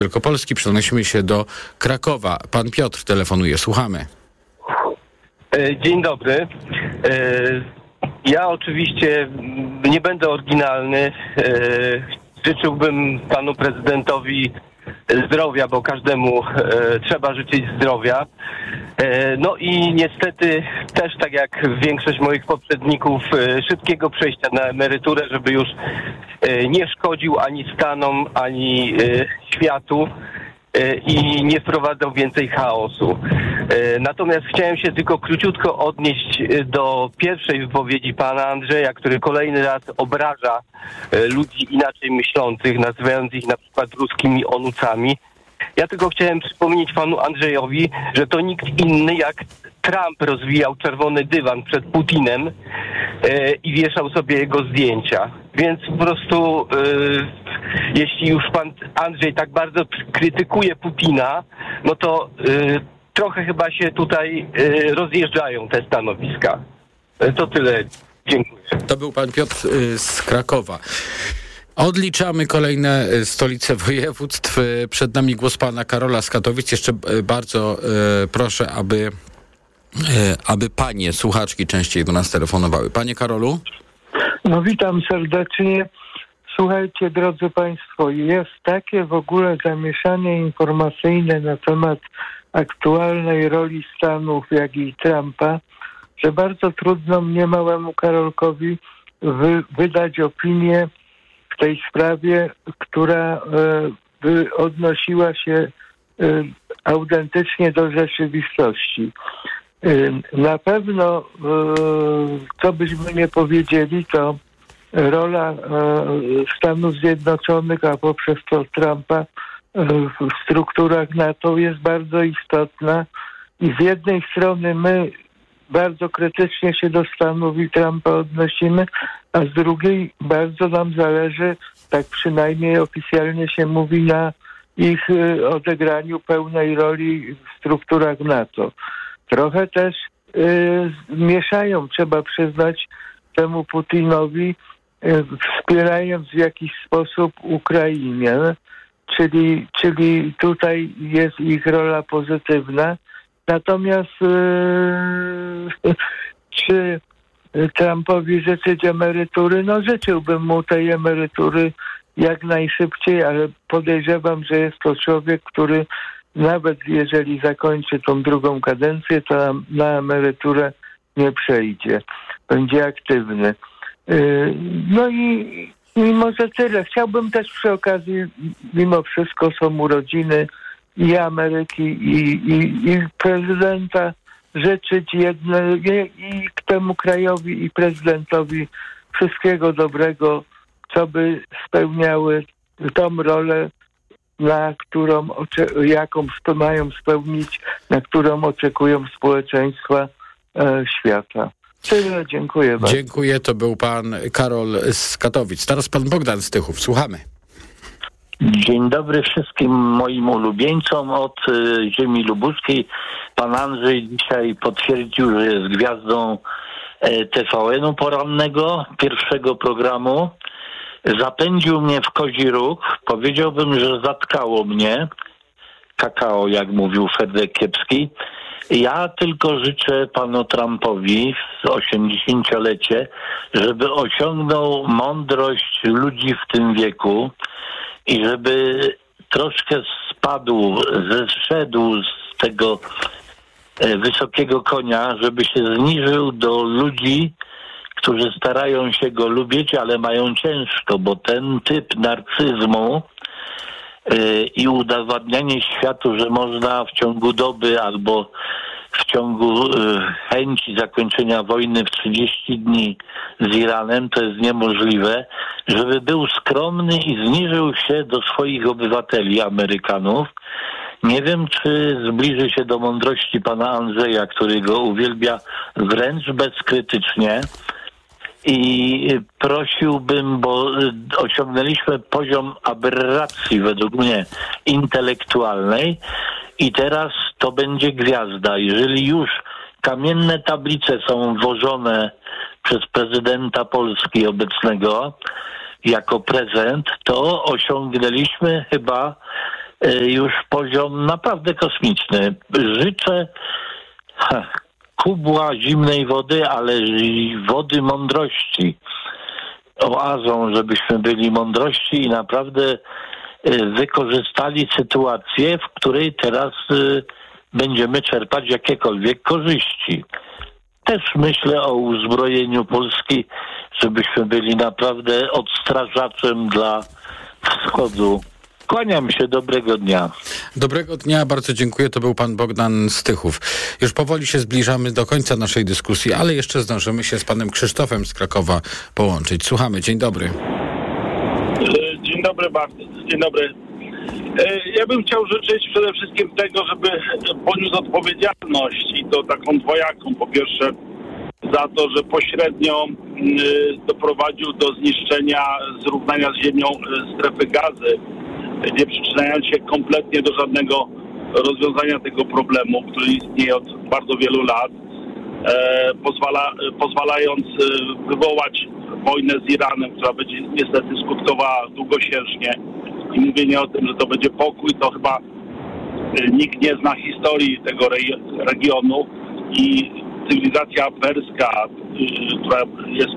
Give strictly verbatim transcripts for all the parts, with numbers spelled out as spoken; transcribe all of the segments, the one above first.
Wielkopolski. Przenosimy się do Krakowa. Pan Piotr telefonuje. Słuchamy. Dzień dobry. Ja oczywiście nie będę oryginalny. Życzyłbym panu prezydentowi zdrowia, bo każdemu trzeba życzyć zdrowia. No i niestety też, tak jak większość moich poprzedników, szybkiego przejścia na emeryturę, żeby już nie szkodził ani Stanom, ani światu i nie wprowadzał więcej chaosu. Natomiast chciałem się tylko króciutko odnieść do pierwszej wypowiedzi pana Andrzeja, który kolejny raz obraża ludzi inaczej myślących, nazywając ich na przykład ruskimi onucami. Ja tylko chciałem przypomnieć panu Andrzejowi, że to nikt inny jak Trump rozwijał czerwony dywan przed Putinem e, i wieszał sobie jego zdjęcia. Więc po prostu e, jeśli już pan Andrzej tak bardzo krytykuje Putina, no to e, trochę chyba się tutaj e, rozjeżdżają te stanowiska. E, to tyle. Dziękuję. To był pan Piotr e, z Krakowa. Odliczamy kolejne stolice województw. Przed nami głos pana Karola z Katowic. Jeszcze bardzo e, proszę, aby, e, aby panie słuchaczki częściej do nas telefonowały. Panie Karolu? No witam serdecznie. Słuchajcie, drodzy państwo, jest takie w ogóle zamieszanie informacyjne na temat aktualnej roli Stanów, jak i Trumpa, że bardzo trudno mnie, małemu Karolkowi, wy, wydać opinię w tej sprawie, która e, odnosiła się e, autentycznie do rzeczywistości. E, na pewno, e, co byśmy nie powiedzieli, to rola e, Stanów Zjednoczonych, a poprzez to Trumpa e, w strukturach NATO jest bardzo istotna i z jednej strony my bardzo krytycznie się do Stanów i Trumpa odnosimy, a z drugiej bardzo nam zależy, tak przynajmniej oficjalnie się mówi, na ich odegraniu pełnej roli w strukturach NATO. Trochę też y, mieszają, trzeba przyznać, temu Putinowi, y, wspierając w jakiś sposób Ukrainę, czyli, czyli tutaj jest ich rola pozytywna. Natomiast yy, czy Trumpowi życzyć emerytury? No życzyłbym mu tej emerytury jak najszybciej, ale podejrzewam, że jest to człowiek, który nawet jeżeli zakończy tą drugą kadencję, to na, na emeryturę nie przejdzie. Będzie aktywny. Yy, no i, i może tyle. Chciałbym też przy okazji, mimo wszystko są urodziny i Ameryki, i, i, i prezydenta życzyć jedne, i, i temu krajowi, i prezydentowi wszystkiego dobrego, co by spełniały tą rolę, na którą, jaką mają spełnić, na którą oczekują społeczeństwa e, świata. Tyle, dziękuję bardzo. Dziękuję, to był pan Karol z Katowic. Teraz pan Bogdan z Tychów. Słuchamy. Dzień dobry wszystkim moim ulubieńcom od y, ziemi lubuskiej. Pan Andrzej dzisiaj potwierdził, że jest gwiazdą y, T V N-u porannego, pierwszego programu. Zapędził mnie w kozi róg. Powiedziałbym, że zatkało mnie. Kakao, jak mówił Fredek Kiepski. Ja tylko życzę panu Trumpowi w osiemdziesięciolecie, żeby osiągnął mądrość ludzi w tym wieku i żeby troszkę spadł, zeszedł z tego wysokiego konia, żeby się zniżył do ludzi, którzy starają się go lubić, ale mają ciężko, bo ten typ narcyzmu yy, i udowadnianie światu, że można w ciągu doby albo w ciągu yy, chęci zakończenia wojny w trzydzieści dni z Iranem, to jest niemożliwe, żeby był skromny i zniżył się do swoich obywateli, Amerykanów. Nie wiem, czy zbliży się do mądrości pana Andrzeja, który go uwielbia wręcz bezkrytycznie. I prosiłbym, bo osiągnęliśmy poziom aberracji według mnie intelektualnej i teraz to będzie gwiazda. Jeżeli już kamienne tablice są włożone przez prezydenta Polski obecnego jako prezent, to osiągnęliśmy chyba już poziom naprawdę kosmiczny. Życzę ha, kubła zimnej wody, ale i wody mądrości. Oazą, żebyśmy byli mądrości i naprawdę wykorzystali sytuację, w której teraz będziemy czerpać jakiekolwiek korzyści. Też myślę o uzbrojeniu Polski, żebyśmy byli naprawdę odstrażaczem dla wschodu. Kłaniam się, dobrego dnia. Dobrego dnia, bardzo dziękuję. To był pan Bogdan Stychów. Już powoli się zbliżamy do końca naszej dyskusji, ale jeszcze zdążymy się z panem Krzysztofem z Krakowa połączyć. Słuchamy, dzień dobry. Dzień dobry bardzo, dzień dobry. Ja bym chciał życzyć przede wszystkim tego, żeby poniósł odpowiedzialność i to taką dwojaką. Po pierwsze za to, że pośrednio doprowadził do zniszczenia, zrównania z ziemią strefy Gazy, nie przyczyniając się kompletnie do żadnego rozwiązania tego problemu, który istnieje od bardzo wielu lat, e, pozwala, pozwalając wywołać wojnę z Iranem, która będzie niestety skutkowała długosiężnie. I mówienie o tym, że to będzie pokój, to chyba nikt nie zna historii tego re- regionu i cywilizacja perska, która jest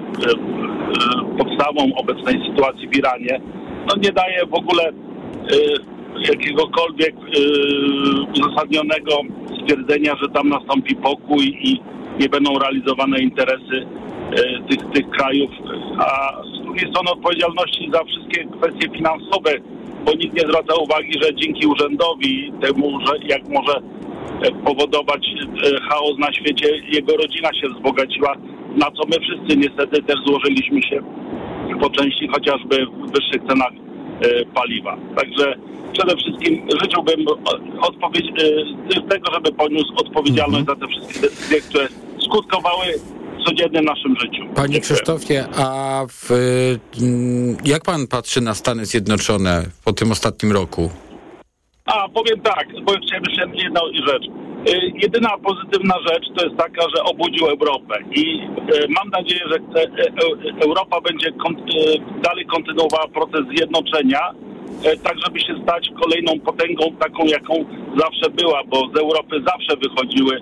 podstawą obecnej sytuacji w Iranie, no nie daje w ogóle jakiegokolwiek uzasadnionego stwierdzenia, że tam nastąpi pokój i nie będą realizowane interesy tych, tych krajów, a z drugiej strony odpowiedzialności za wszystkie kwestie finansowe, bo nikt nie zwraca uwagi, że dzięki urzędowi, temu, że jak może powodować chaos na świecie, jego rodzina się wzbogaciła, na co my wszyscy niestety też złożyliśmy się po części chociażby w wyższych cenach paliwa. Także przede wszystkim życzyłbym odpowiedź, tego, żeby poniósł odpowiedzialność mm-hmm. za te wszystkie decyzje, które skutkowały w codziennym naszym życiu. Panie Dziękuję. Krzysztofie, a w, jak pan patrzy na Stany Zjednoczone po tym ostatnim roku? A, powiem tak, bo chciałem jeszcze jedną rzecz. Jedyna pozytywna rzecz to jest taka, że obudził Europę i mam nadzieję, że Europa będzie dalej kontynuowała proces zjednoczenia, tak żeby się stać kolejną potęgą taką, jaką zawsze była, bo z Europy zawsze wychodziły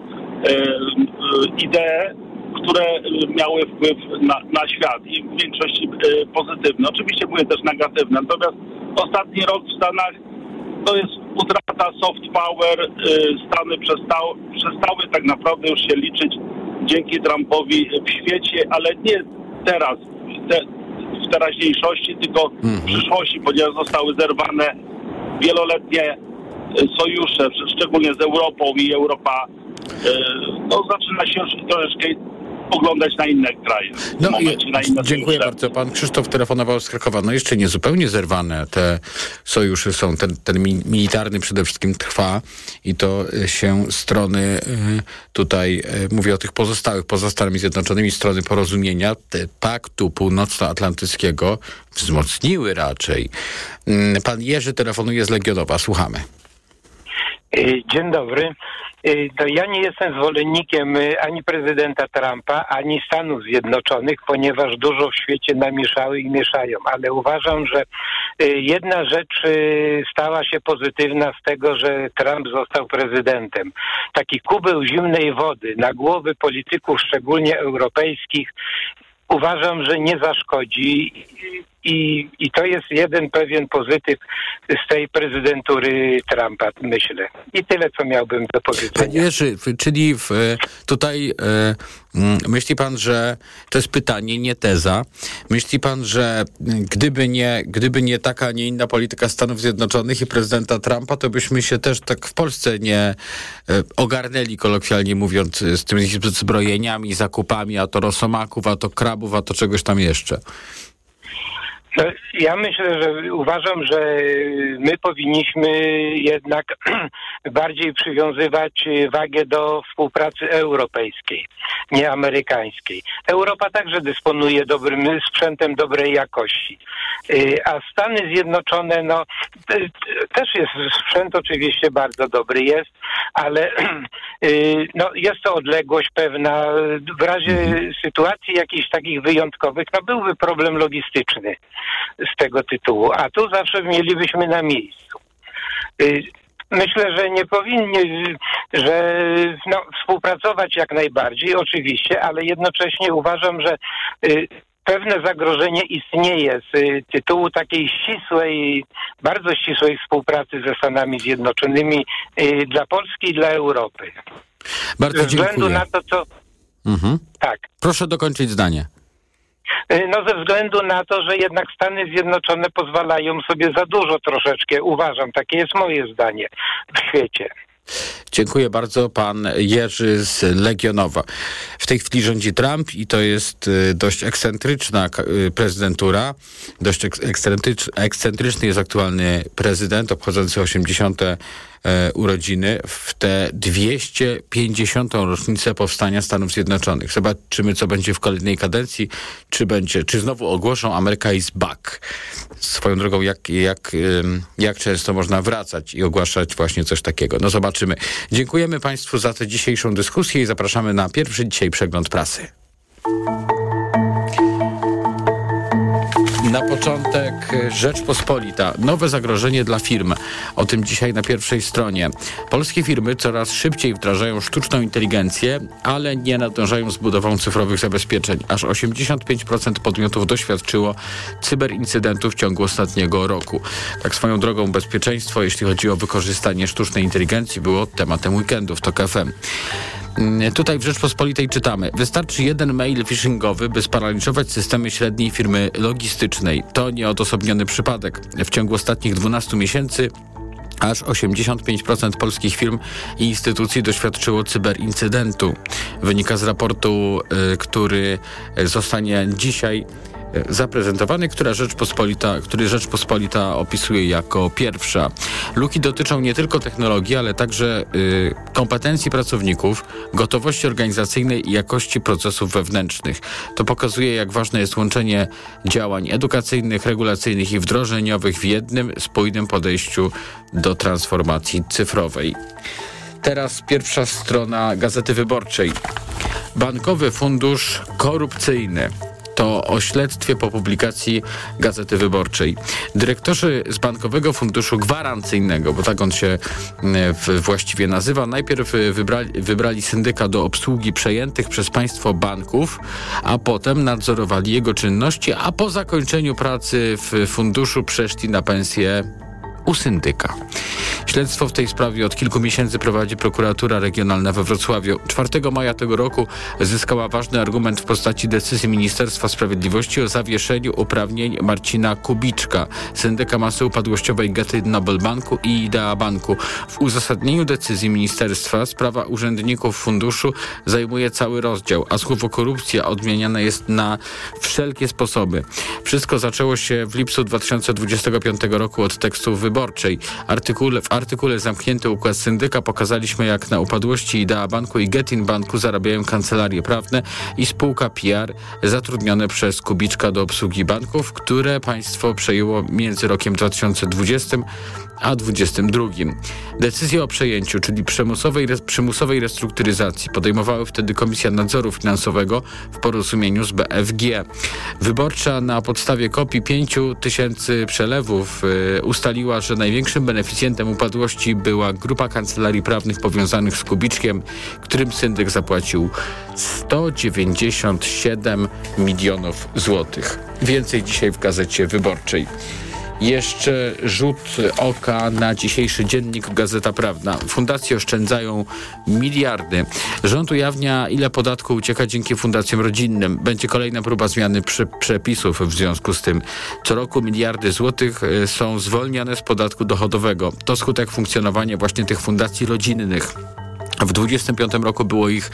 idee, które miały wpływ na, na świat i w większości pozytywne. Oczywiście były też negatywne. Natomiast ostatni rok w Stanach to jest utrata soft power. Stany przestały, przestały tak naprawdę już się liczyć dzięki Trumpowi w świecie, ale nie teraz, te, w teraźniejszości, tylko w przyszłości, ponieważ zostały zerwane wieloletnie sojusze, szczególnie z Europą i Europa no, zaczyna się już troszeczkę oglądać na inne kraje. No, momencie, na inne dziękuję sojusze. bardzo. Pan Krzysztof telefonował z Krakowa. No jeszcze nie zupełnie zerwane te sojusze są. Ten, ten militarny przede wszystkim trwa i to się strony tutaj, mówię o tych pozostałych, poza Stanami Zjednoczonymi, strony porozumienia Paktu Północnoatlantyckiego wzmocniły raczej. Pan Jerzy telefonuje z Legionowa. Słuchamy. Dzień dobry. To ja nie jestem zwolennikiem ani prezydenta Trumpa, ani Stanów Zjednoczonych, ponieważ dużo w świecie namieszały i mieszają, ale uważam, że jedna rzecz stała się pozytywna z tego, że Trump został prezydentem. Taki kubeł zimnej wody na głowy polityków, szczególnie europejskich, uważam, że nie zaszkodzi. I, I to jest jeden pewien pozytyw z tej prezydentury Trumpa, myślę. I tyle, co miałbym do powiedzenia. Panie Jerzy, czyli w, tutaj e, myśli pan, że to jest pytanie, nie teza. Myśli pan, że gdyby nie, gdyby nie taka, a nie inna polityka Stanów Zjednoczonych i prezydenta Trumpa, to byśmy się też tak w Polsce nie e, ogarnęli, kolokwialnie mówiąc, z tymi zbrojeniami, zakupami, a to rosomaków, a to krabów, a to czegoś tam jeszcze. No, ja myślę, że uważam, że my powinniśmy jednak bardziej przywiązywać wagę do współpracy europejskiej, nie amerykańskiej. Europa także dysponuje dobrym sprzętem dobrej jakości. A Stany Zjednoczone, no też jest sprzęt oczywiście bardzo dobry jest, ale no, jest to odległość pewna. W razie sytuacji jakichś takich wyjątkowych, no byłby problem logistyczny z tego tytułu, a tu zawsze mielibyśmy na miejscu. Myślę, że nie powinni, że no, współpracować jak najbardziej, oczywiście, ale jednocześnie uważam, że pewne zagrożenie istnieje z tytułu takiej ścisłej, bardzo ścisłej współpracy ze Stanami Zjednoczonymi dla Polski i dla Europy. Bardzo ze względu dziękuję. na to, co... Mhm. Tak. Proszę dokończyć zdanie. No ze względu na to, że jednak Stany Zjednoczone pozwalają sobie za dużo troszeczkę, uważam, takie jest moje zdanie, w świecie. Dziękuję bardzo. Pan Jerzy z Legionowa. W tej chwili rządzi Trump i to jest dość ekscentryczna prezydentura. Dość ekscentryczny jest aktualny prezydent obchodzący osiemdziesiąte urodziny w tę dwieście pięćdziesiątą rocznicę powstania Stanów Zjednoczonych. Zobaczymy, co będzie w kolejnej kadencji, czy będzie, czy znowu ogłoszą America is back. Swoją drogą, jak, jak, jak często można wracać i ogłaszać właśnie coś takiego. No zobaczymy. Dziękujemy Państwu za tę dzisiejszą dyskusję i zapraszamy na pierwszy dzisiaj przegląd prasy. Na początek Rzeczpospolita. Nowe zagrożenie dla firm. O tym dzisiaj na pierwszej stronie. Polskie firmy coraz szybciej wdrażają sztuczną inteligencję, ale nie nadążają z budową cyfrowych zabezpieczeń. Aż osiemdziesiąt pięć procent podmiotów doświadczyło cyberincydentów w ciągu ostatniego roku. Tak swoją drogą bezpieczeństwo, jeśli chodzi o wykorzystanie sztucznej inteligencji, było tematem weekendów TOK F M. Tutaj w Rzeczpospolitej czytamy: wystarczy jeden mail phishingowy, by sparaliżować systemy średniej firmy logistycznej. To nieodosobniony przypadek. W ciągu ostatnich dwunastu miesięcy aż osiemdziesiąt pięć procent polskich firm i instytucji doświadczyło cyberincydentu. Wynika z raportu, y, który zostanie dzisiaj zaprezentowany, która Rzeczpospolita, który Rzeczpospolita opisuje jako pierwsza. Luki dotyczą nie tylko technologii, ale także y, kompetencji pracowników, gotowości organizacyjnej i jakości procesów wewnętrznych. To pokazuje, jak ważne jest łączenie działań edukacyjnych, regulacyjnych i wdrożeniowych w jednym spójnym podejściu do transformacji cyfrowej. Teraz pierwsza strona Gazety Wyborczej. Bankowy fundusz korupcyjny. To o śledztwie po publikacji Gazety Wyborczej. Dyrektorzy z Bankowego Funduszu Gwarancyjnego, bo tak on się w, właściwie nazywa, najpierw wybrali, wybrali syndyka do obsługi przejętych przez państwo banków, a potem nadzorowali jego czynności, a po zakończeniu pracy w funduszu przeszli na pensję u syndyka. Śledztwo w tej sprawie od kilku miesięcy prowadzi prokuratura regionalna we Wrocławiu. czwartego maja tego roku zyskała ważny argument w postaci decyzji Ministerstwa Sprawiedliwości o zawieszeniu uprawnień Marcina Kubiczka, syndyka masy upadłościowej Getin Noble Banku i Idea Banku. W uzasadnieniu decyzji ministerstwa sprawa urzędników funduszu zajmuje cały rozdział, a słowo korupcja odmieniane jest na wszelkie sposoby. Wszystko zaczęło się w lipcu dwa tysiące dwudziestego piątego roku od tekstów wyborczej. Artykule, w artykule Zamknięty układ syndyka pokazaliśmy, jak na upadłości Idea Banku i Getin Banku zarabiają kancelarie prawne i spółka P R zatrudnione przez Kubiczka do obsługi banków, które państwo przejęło między rokiem dwa tysiące dwudziestym a dwudziestym drugim. Decyzję o przejęciu, czyli przymusowej, przymusowej restrukturyzacji podejmowała wtedy Komisja Nadzoru Finansowego w porozumieniu z B F G. Wyborcza na podstawie kopii pięciu tysięcy przelewów y, ustaliła, że największym beneficjentem upadłości była grupa kancelarii prawnych powiązanych z Kubiczkiem, którym syndyk zapłacił sto dziewięćdziesiąt siedem milionów złotych. Więcej dzisiaj w Gazecie Wyborczej. Jeszcze rzut oka na dzisiejszy dziennik Gazeta Prawna. Fundacje oszczędzają miliardy. Rząd ujawnia, ile podatku ucieka dzięki fundacjom rodzinnym. Będzie kolejna próba zmiany przy, przepisów w związku z tym. Co roku miliardy złotych są zwolnione z podatku dochodowego. To skutek funkcjonowania właśnie tych fundacji rodzinnych. W dwudziestym piątym roku było ich,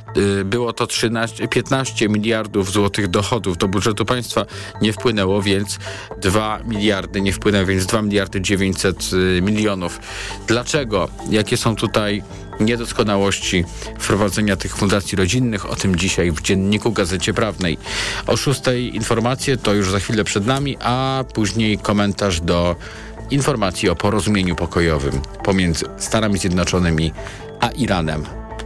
było to trzynaście, piętnaście miliardów złotych dochodów do budżetu państwa. Nie wpłynęło więc dwa miliardy, nie wpłynęło więc dwa miliardy dziewięćset milionów. Dlaczego? Jakie są tutaj niedoskonałości wprowadzenia tych fundacji rodzinnych? O tym dzisiaj w dzienniku Gazecie Prawnej. O szóstej informacje to już za chwilę przed nami, a później komentarz do informacji o porozumieniu pokojowym pomiędzy Stanami Zjednoczonymi a Iranem.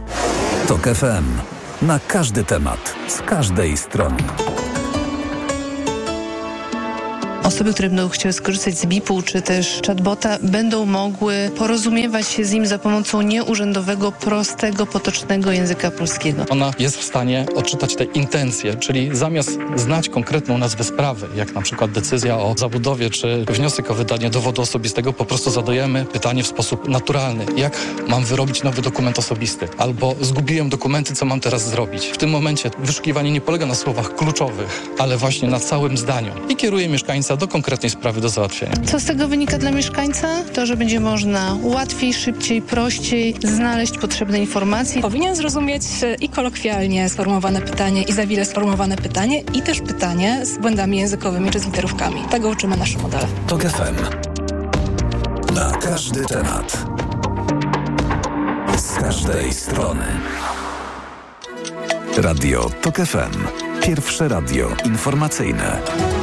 TOK F M. Na każdy temat, z każdej strony. Osoby, które będą chciały skorzystać z B I P-u czy też chatbota, będą mogły porozumiewać się z nim za pomocą nieurzędowego, prostego, potocznego języka polskiego. Ona jest w stanie odczytać te intencje, czyli zamiast znać konkretną nazwę sprawy, jak na przykład decyzja o zabudowie czy wniosek o wydanie dowodu osobistego, po prostu zadajemy pytanie w sposób naturalny. Jak mam wyrobić nowy dokument osobisty? Albo zgubiłem dokumenty, co mam teraz zrobić? W tym momencie wyszukiwanie nie polega na słowach kluczowych, ale właśnie na całym zdaniu i kieruje mieszkańca do konkretnej sprawy do załatwienia. Co z tego wynika dla mieszkańca? To, że będzie można łatwiej, szybciej, prościej znaleźć potrzebne informacje. Powinien zrozumieć i kolokwialnie sformułowane pytanie, i za wiele sformułowane pytanie, i też pytanie z błędami językowymi czy z literówkami. Tego uczymy nasze modele. TOK F M. Na każdy temat. Z każdej strony. Radio TOK F M. Pierwsze radio informacyjne.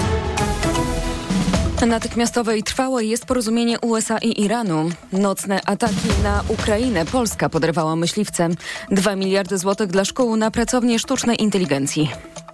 Natychmiastowe i trwałe jest porozumienie U S A i Iranu. Nocne ataki na Ukrainę. Polska poderwała myśliwce. Dwa miliardy złotych dla szkół na pracownię sztucznej inteligencji.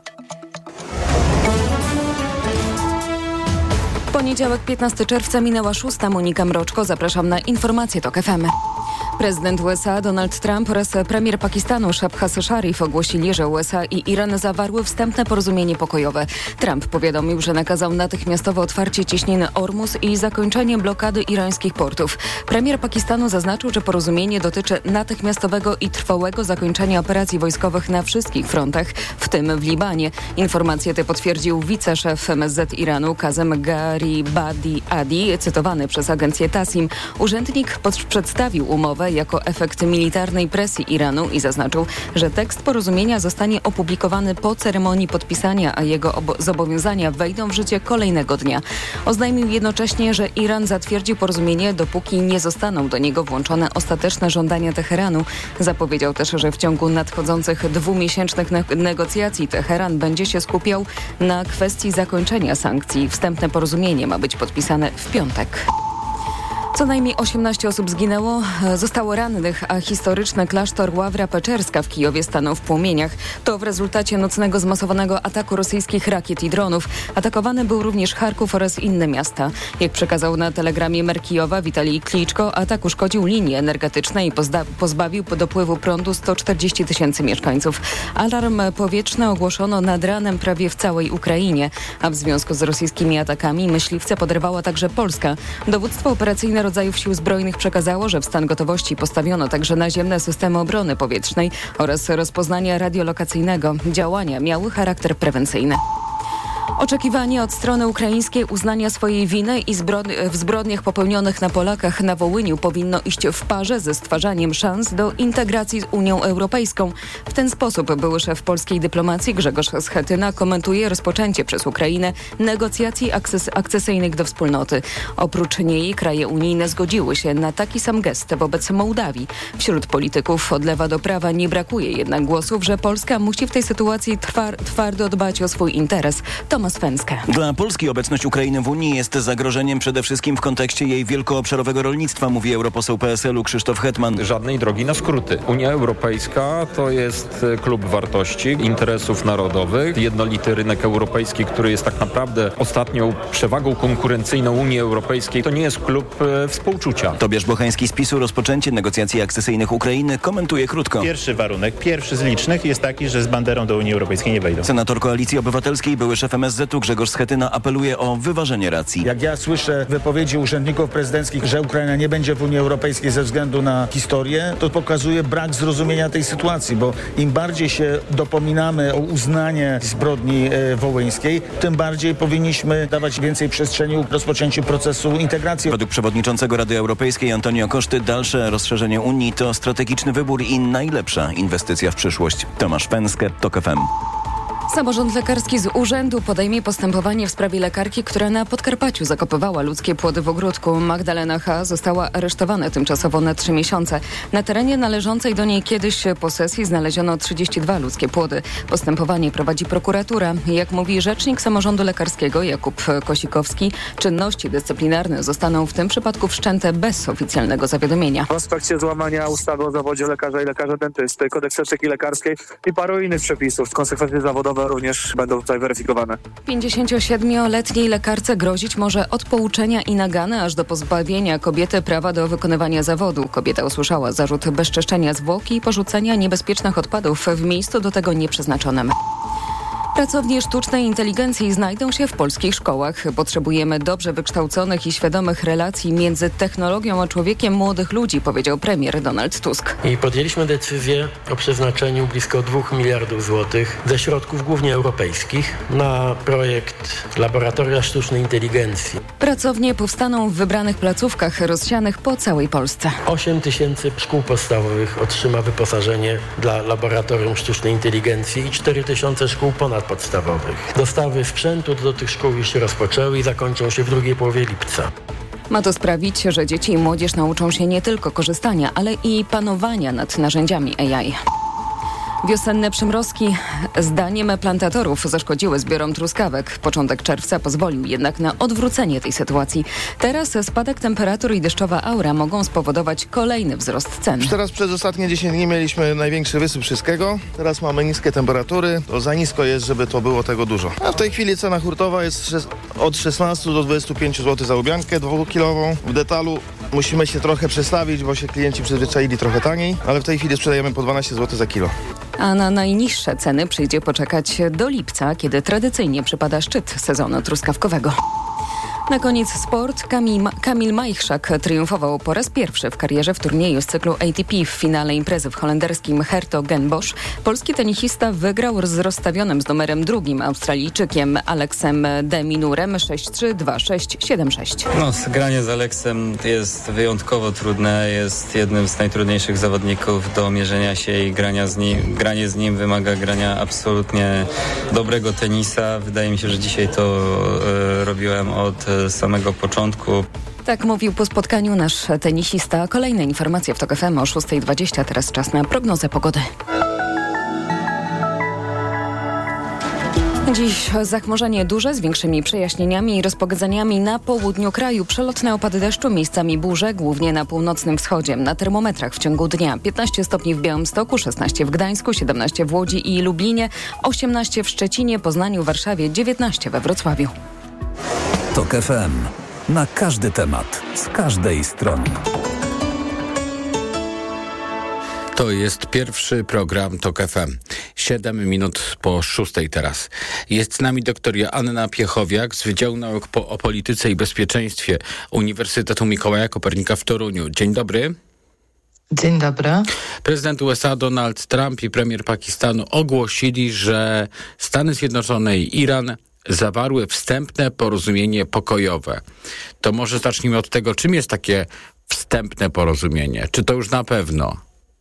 Poniedziałek, piętnastego czerwca, minęła szósta. Monika Mroczko. Zapraszam na informacje TOK F M. Prezydent U S A Donald Trump oraz premier Pakistanu Shehbaz Sharif ogłosili, że U S A i Iran zawarły wstępne porozumienie pokojowe. Trump powiadomił, że nakazał natychmiastowe otwarcie cieśniny Ormus i zakończenie blokady irańskich portów. Premier Pakistanu zaznaczył, że porozumienie dotyczy natychmiastowego i trwałego zakończenia operacji wojskowych na wszystkich frontach, w tym w Libanie. Informacje te potwierdził wiceszef M S Z Iranu Kazem Garibadi Adi, cytowany przez agencję Tassim. Urzędnik pod- przedstawił umowę jako efekt militarnej presji Iranu i zaznaczył, że tekst porozumienia zostanie opublikowany po ceremonii podpisania, a jego obo- zobowiązania wejdą w życie kolejnego dnia. Oznajmił jednocześnie, że Iran zatwierdzi porozumienie, dopóki nie zostaną do niego włączone ostateczne żądania Teheranu. Zapowiedział też, że w ciągu nadchodzących dwumiesięcznych ne- negocjacji Teheran będzie się skupiał na kwestii zakończenia sankcji. Wstępne porozumienie ma być podpisane w piątek. Co najmniej osiemnaście osób zginęło, zostało rannych, a historyczny klasztor Ławra Peczerska w Kijowie stanął w płomieniach. To w rezultacie nocnego zmasowanego ataku rosyjskich rakiet i dronów. Atakowany był również Charków oraz inne miasta. Jak przekazał na telegramie mer Kijowa Witalij Kliczko, atak uszkodził linie energetyczne i pozda- pozbawił dopływu prądu sto czterdzieści tysięcy mieszkańców. Alarm powietrzny ogłoszono nad ranem prawie w całej Ukrainie, a w związku z rosyjskimi atakami myśliwce poderwała także Polska. Dowództwo operacyjne rodzajów sił zbrojnych przekazało, że w stan gotowości postawiono także naziemne systemy obrony powietrznej oraz rozpoznania radiolokacyjnego. Działania miały charakter prewencyjny. Oczekiwanie od strony ukraińskiej uznania swojej winy i zbrodni- w zbrodniach popełnionych na Polakach na Wołyniu powinno iść w parze ze stwarzaniem szans do integracji z Unią Europejską. W ten sposób były szef polskiej dyplomacji Grzegorz Schetyna komentuje rozpoczęcie przez Ukrainę negocjacji akces- akcesyjnych do wspólnoty. Oprócz niej kraje unijne zgodziły się na taki sam gest wobec Mołdawii. Wśród polityków od lewa do prawa nie brakuje jednak głosów, że Polska musi w tej sytuacji twar- twardo dbać o swój interes. Tomasz Fęskę. Dla Polski obecność Ukrainy w Unii jest zagrożeniem przede wszystkim w kontekście jej wielkoobszarowego rolnictwa, mówi europoseł P S L u Krzysztof Hetman. Żadnej drogi na skróty. Unia Europejska to jest klub wartości, interesów narodowych. Jednolity rynek europejski, który jest tak naprawdę ostatnią przewagą konkurencyjną Unii Europejskiej, to nie jest klub e, współczucia. Tobiasz Bochański z PiSu rozpoczęcie negocjacji akcesyjnych Ukrainy komentuje krótko. Pierwszy warunek, pierwszy z licznych jest taki, że z banderą do Unii Europejskiej nie wejdą. Senator Koalicji Obywatelskiej, były szef M S Z u Grzegorz Schetyna apeluje o wyważenie racji. Jak ja słyszę wypowiedzi urzędników prezydenckich, że Ukraina nie będzie w Unii Europejskiej ze względu na historię, to pokazuje brak zrozumienia tej sytuacji, bo im bardziej się dopominamy o uznanie zbrodni e, wołyńskiej, tym bardziej powinniśmy dawać więcej przestrzeni rozpoczęciu procesu integracji. Według przewodniczącego Rady Europejskiej Antonio Coszty dalsze rozszerzenie Unii to strategiczny wybór i najlepsza inwestycja w przyszłość. Tomasz Pęskę, TOK F M. Samorząd lekarski z urzędu podejmie postępowanie w sprawie lekarki, która na Podkarpaciu zakopywała ludzkie płody w ogródku. Magdalena H. została aresztowana tymczasowo na trzy miesiące. Na terenie należącej do niej kiedyś posesji znaleziono trzydzieści dwa ludzkie płody. Postępowanie prowadzi prokuratura. Jak mówi rzecznik samorządu lekarskiego Jakub Kosikowski, czynności dyscyplinarne zostaną w tym przypadku wszczęte bez oficjalnego zawiadomienia. W aspekcie złamania ustawy o zawodzie lekarza i lekarza dentysty, kodeksu etyki lekarskiej i paru innych przepisów, konsekwencje zawodowe nowe również będą tutaj weryfikowane. pięćdziesięciosiedmioletniej lekarce grozić może od pouczenia i nagany aż do pozbawienia kobiety prawa do wykonywania zawodu. Kobieta usłyszała zarzut bezczeszczenia zwłok i porzucenia niebezpiecznych odpadów w miejscu do tego nieprzeznaczonym. Pracownie sztucznej inteligencji znajdą się w polskich szkołach. Potrzebujemy dobrze wykształconych i świadomych relacji między technologią a człowiekiem młodych ludzi, powiedział premier Donald Tusk. I podjęliśmy decyzję o przeznaczeniu blisko dwóch miliardów złotych ze środków głównie europejskich na projekt Laboratoria Sztucznej Inteligencji. Pracownie powstaną w wybranych placówkach rozsianych po całej Polsce. osiem tysięcy szkół podstawowych otrzyma wyposażenie dla Laboratorium Sztucznej Inteligencji i cztery tysiące szkół ponad podstawowych. Dostawy sprzętu do tych szkół już się rozpoczęły i zakończą się w drugiej połowie lipca. Ma to sprawić, że dzieci i młodzież nauczą się nie tylko korzystania, ale i panowania nad narzędziami A I. Wiosenne przymrozki zdaniem plantatorów zaszkodziły zbiorom truskawek. Początek czerwca pozwolił jednak na odwrócenie tej sytuacji. Teraz spadek temperatur i deszczowa aura mogą spowodować kolejny wzrost cen. Już teraz przez ostatnie dziesięć dni mieliśmy największy wysyp wszystkiego. Teraz mamy niskie temperatury. To za nisko jest, żeby to było tego dużo. A w tej chwili cena hurtowa jest od szesnastu do dwudziestu pięciu złotych za łubiankę dwukilową. W detalu musimy się trochę przestawić, bo się klienci przyzwyczaili trochę taniej, ale w tej chwili sprzedajemy po dwanaście złotych za kilo. A na najniższe ceny przyjdzie poczekać do lipca, kiedy tradycyjnie przypada szczyt sezonu truskawkowego. Na koniec sport. Kamil, Kamil Majchrzak triumfował po raz pierwszy w karierze w turnieju z cyklu A T P w finale imprezy w holenderskim Hertogenbosch. Polski tenisista wygrał z rozstawionym z numerem drugim Australijczykiem Aleksem de Minurem sześć trzy, dwa sześć, siedem sześć. No, granie z Aleksem jest wyjątkowo trudne. Jest jednym z najtrudniejszych zawodników do mierzenia się i grania z nim. Granie z nim wymaga grania absolutnie dobrego tenisa. Wydaje mi się, że dzisiaj to y, robiłem od samego początku. Tak mówił po spotkaniu nasz tenisista. Kolejne informacje w TOK F M o szósta dwadzieścia. Teraz czas na prognozę pogody. Dziś zachmurzenie duże z większymi przejaśnieniami i rozpogodzeniami na południu kraju. Przelotne opady deszczu, miejscami burze, głównie na północnym wschodzie. Na termometrach w ciągu dnia piętnaście stopni w Białymstoku, szesnaście w Gdańsku, siedemnaście w Łodzi i Lublinie, osiemnaście w Szczecinie, Poznaniu, Warszawie, dziewiętnaście we Wrocławiu. TOK F M. Na każdy temat, z każdej strony. To jest pierwszy program TOK F M. Siedem minut po szóstej teraz. Jest z nami doktor Joanna Piechowiak z Wydziału Nauk po, o Polityce i Bezpieczeństwie Uniwersytetu Mikołaja Kopernika w Toruniu. Dzień dobry. Dzień dobry. Prezydent U S A Donald Trump i premier Pakistanu ogłosili, że Stany Zjednoczone i Iran zawarły wstępne porozumienie pokojowe. To może zacznijmy od tego, czym jest takie wstępne porozumienie? Czy to już na pewno?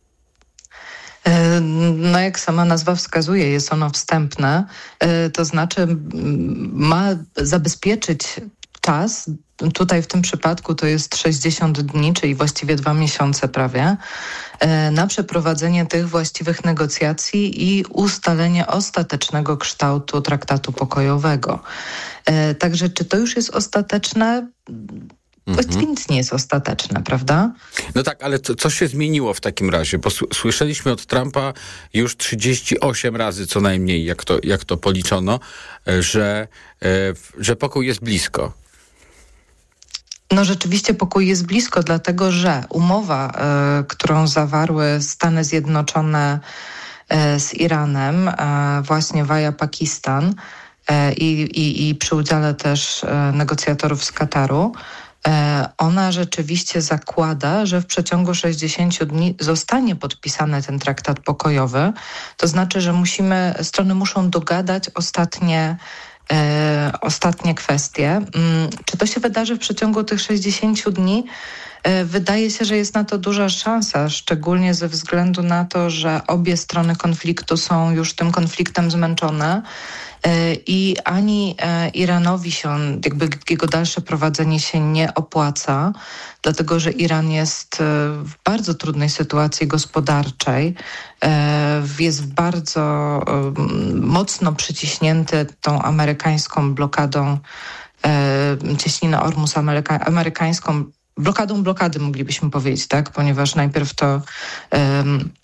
No jak sama nazwa wskazuje, jest ono wstępne, to znaczy ma zabezpieczyć czas, tutaj w tym przypadku to jest sześćdziesiąt dni, czyli właściwie dwa miesiące prawie, na przeprowadzenie tych właściwych negocjacji i ustalenie ostatecznego kształtu traktatu pokojowego. Także czy to już jest ostateczne? Właściwie mhm. nic nie jest ostateczne, prawda? No tak, ale co, co się zmieniło w takim razie? Bo słyszeliśmy od Trumpa już trzydzieści osiem razy co najmniej, jak to, jak to policzono, że, że pokój jest blisko. No rzeczywiście pokój jest blisko, dlatego że umowa, y, którą zawarły Stany Zjednoczone y, z Iranem, y, właśnie via Pakistan y, i, i przy udziale też y, negocjatorów z Kataru, y, ona rzeczywiście zakłada, że w przeciągu sześćdziesięciu dni zostanie podpisany ten traktat pokojowy. To znaczy, że musimy, strony muszą dogadać ostatnie E, ostatnie kwestie. Mm, czy to się wydarzy w przeciągu tych sześćdziesięciu dni? E, wydaje się, że jest na to duża szansa, szczególnie ze względu na to, że obie strony konfliktu są już tym konfliktem zmęczone e, i ani e, Iranowi się, on, jakby jego dalsze prowadzenie się nie opłaca, dlatego że Iran jest w bardzo trudnej sytuacji gospodarczej, jest bardzo mocno przyciśnięty tą amerykańską blokadą, cieśninę Ormus ameryka- amerykańską, blokadą blokady moglibyśmy powiedzieć, tak? Ponieważ najpierw to um,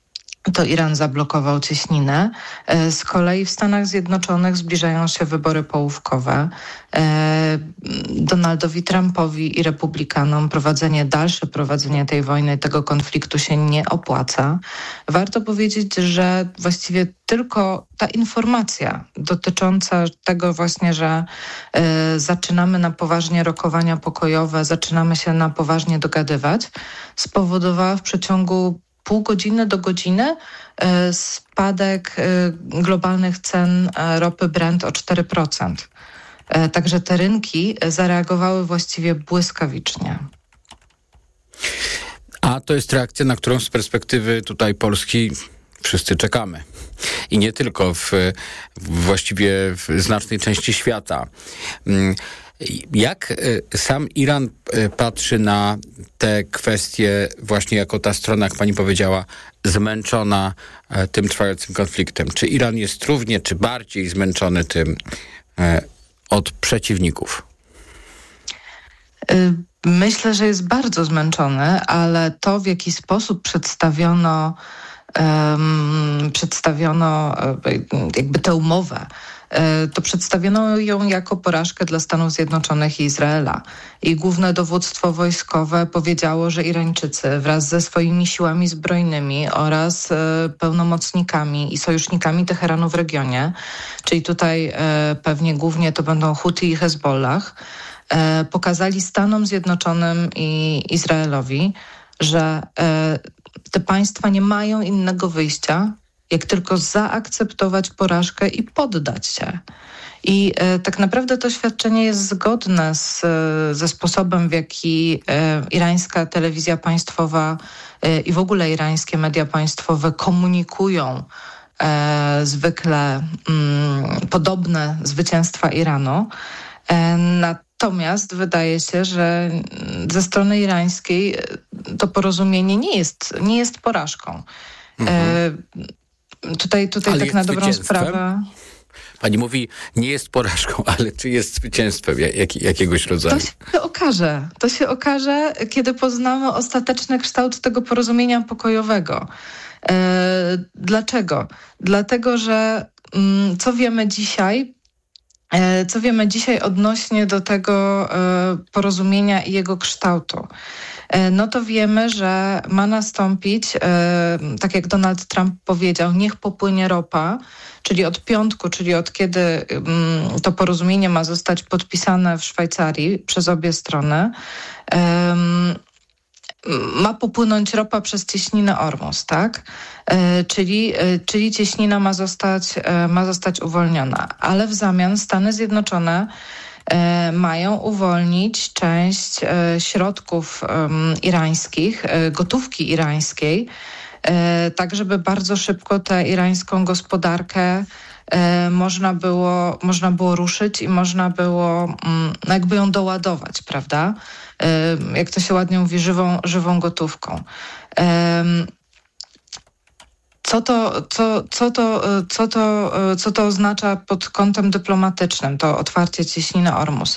to Iran zablokował cieśninę. Z kolei w Stanach Zjednoczonych zbliżają się wybory połówkowe. Donaldowi Trumpowi i Republikanom prowadzenie, dalsze prowadzenie tej wojny, tego konfliktu się nie opłaca. Warto powiedzieć, że właściwie tylko ta informacja dotycząca tego właśnie, że y, zaczynamy na poważnie rokowania pokojowe, zaczynamy się na poważnie dogadywać, spowodowała w przeciągu pół godziny do godziny y, spadek y, globalnych cen y, ropy Brent o cztery procent. Y, także te rynki zareagowały właściwie błyskawicznie. A to jest reakcja, na którą z perspektywy tutaj Polski wszyscy czekamy. I nie tylko w, właściwie w znacznej części świata. Jak sam Iran patrzy na te kwestie właśnie jako ta strona, jak pani powiedziała, zmęczona tym trwającym konfliktem? Czy Iran jest równie, czy bardziej zmęczony tym od przeciwników? Myślę, że jest bardzo zmęczony, ale to, w jaki sposób przedstawiono Um, przedstawiono jakby tę umowę, to przedstawiono ją jako porażkę dla Stanów Zjednoczonych i Izraela. I główne dowództwo wojskowe powiedziało, że Irańczycy wraz ze swoimi siłami zbrojnymi oraz pełnomocnikami i sojusznikami Teheranu w regionie, czyli tutaj pewnie głównie to będą Huti i Hezbollah, pokazali Stanom Zjednoczonym i Izraelowi, że te państwa nie mają innego wyjścia, jak tylko zaakceptować porażkę i poddać się. I e, tak naprawdę to świadczenie jest zgodne z, ze sposobem, w jaki e, irańska telewizja państwowa e, i w ogóle irańskie media państwowe komunikują e, zwykle mm, podobne zwycięstwa Iranu. E, Natomiast wydaje się, że ze strony irańskiej to porozumienie nie jest, nie jest porażką. Mhm. E, tutaj tutaj tak na dobrą sprawę... Pani mówi, nie jest porażką, ale czy jest zwycięstwem jak, jakiegoś rodzaju? To się okaże. To się okaże, kiedy poznamy ostateczny kształt tego porozumienia pokojowego. E, dlaczego? Dlatego, że mm, co wiemy dzisiaj... Co wiemy dzisiaj odnośnie do tego porozumienia i jego kształtu? No to wiemy, że ma nastąpić, tak jak Donald Trump powiedział, niech popłynie ropa, czyli od piątku, czyli od kiedy to porozumienie ma zostać podpisane w Szwajcarii przez obie strony, ma popłynąć ropa przez cieśninę Ormus, tak? E, czyli, e, czyli cieśnina ma zostać, e, ma zostać uwolniona. Ale w zamian Stany Zjednoczone e, mają uwolnić część e, środków e, irańskich, e, gotówki irańskiej, e, tak żeby bardzo szybko tę irańską gospodarkę e, można było, można było ruszyć i można było mm, jakby ją doładować, prawda? Jak to się ładnie mówi, żywą, żywą gotówką. Co to, co, co, to, co, to, co to oznacza pod kątem dyplomatycznym, to otwarcie cieśniny Ormus?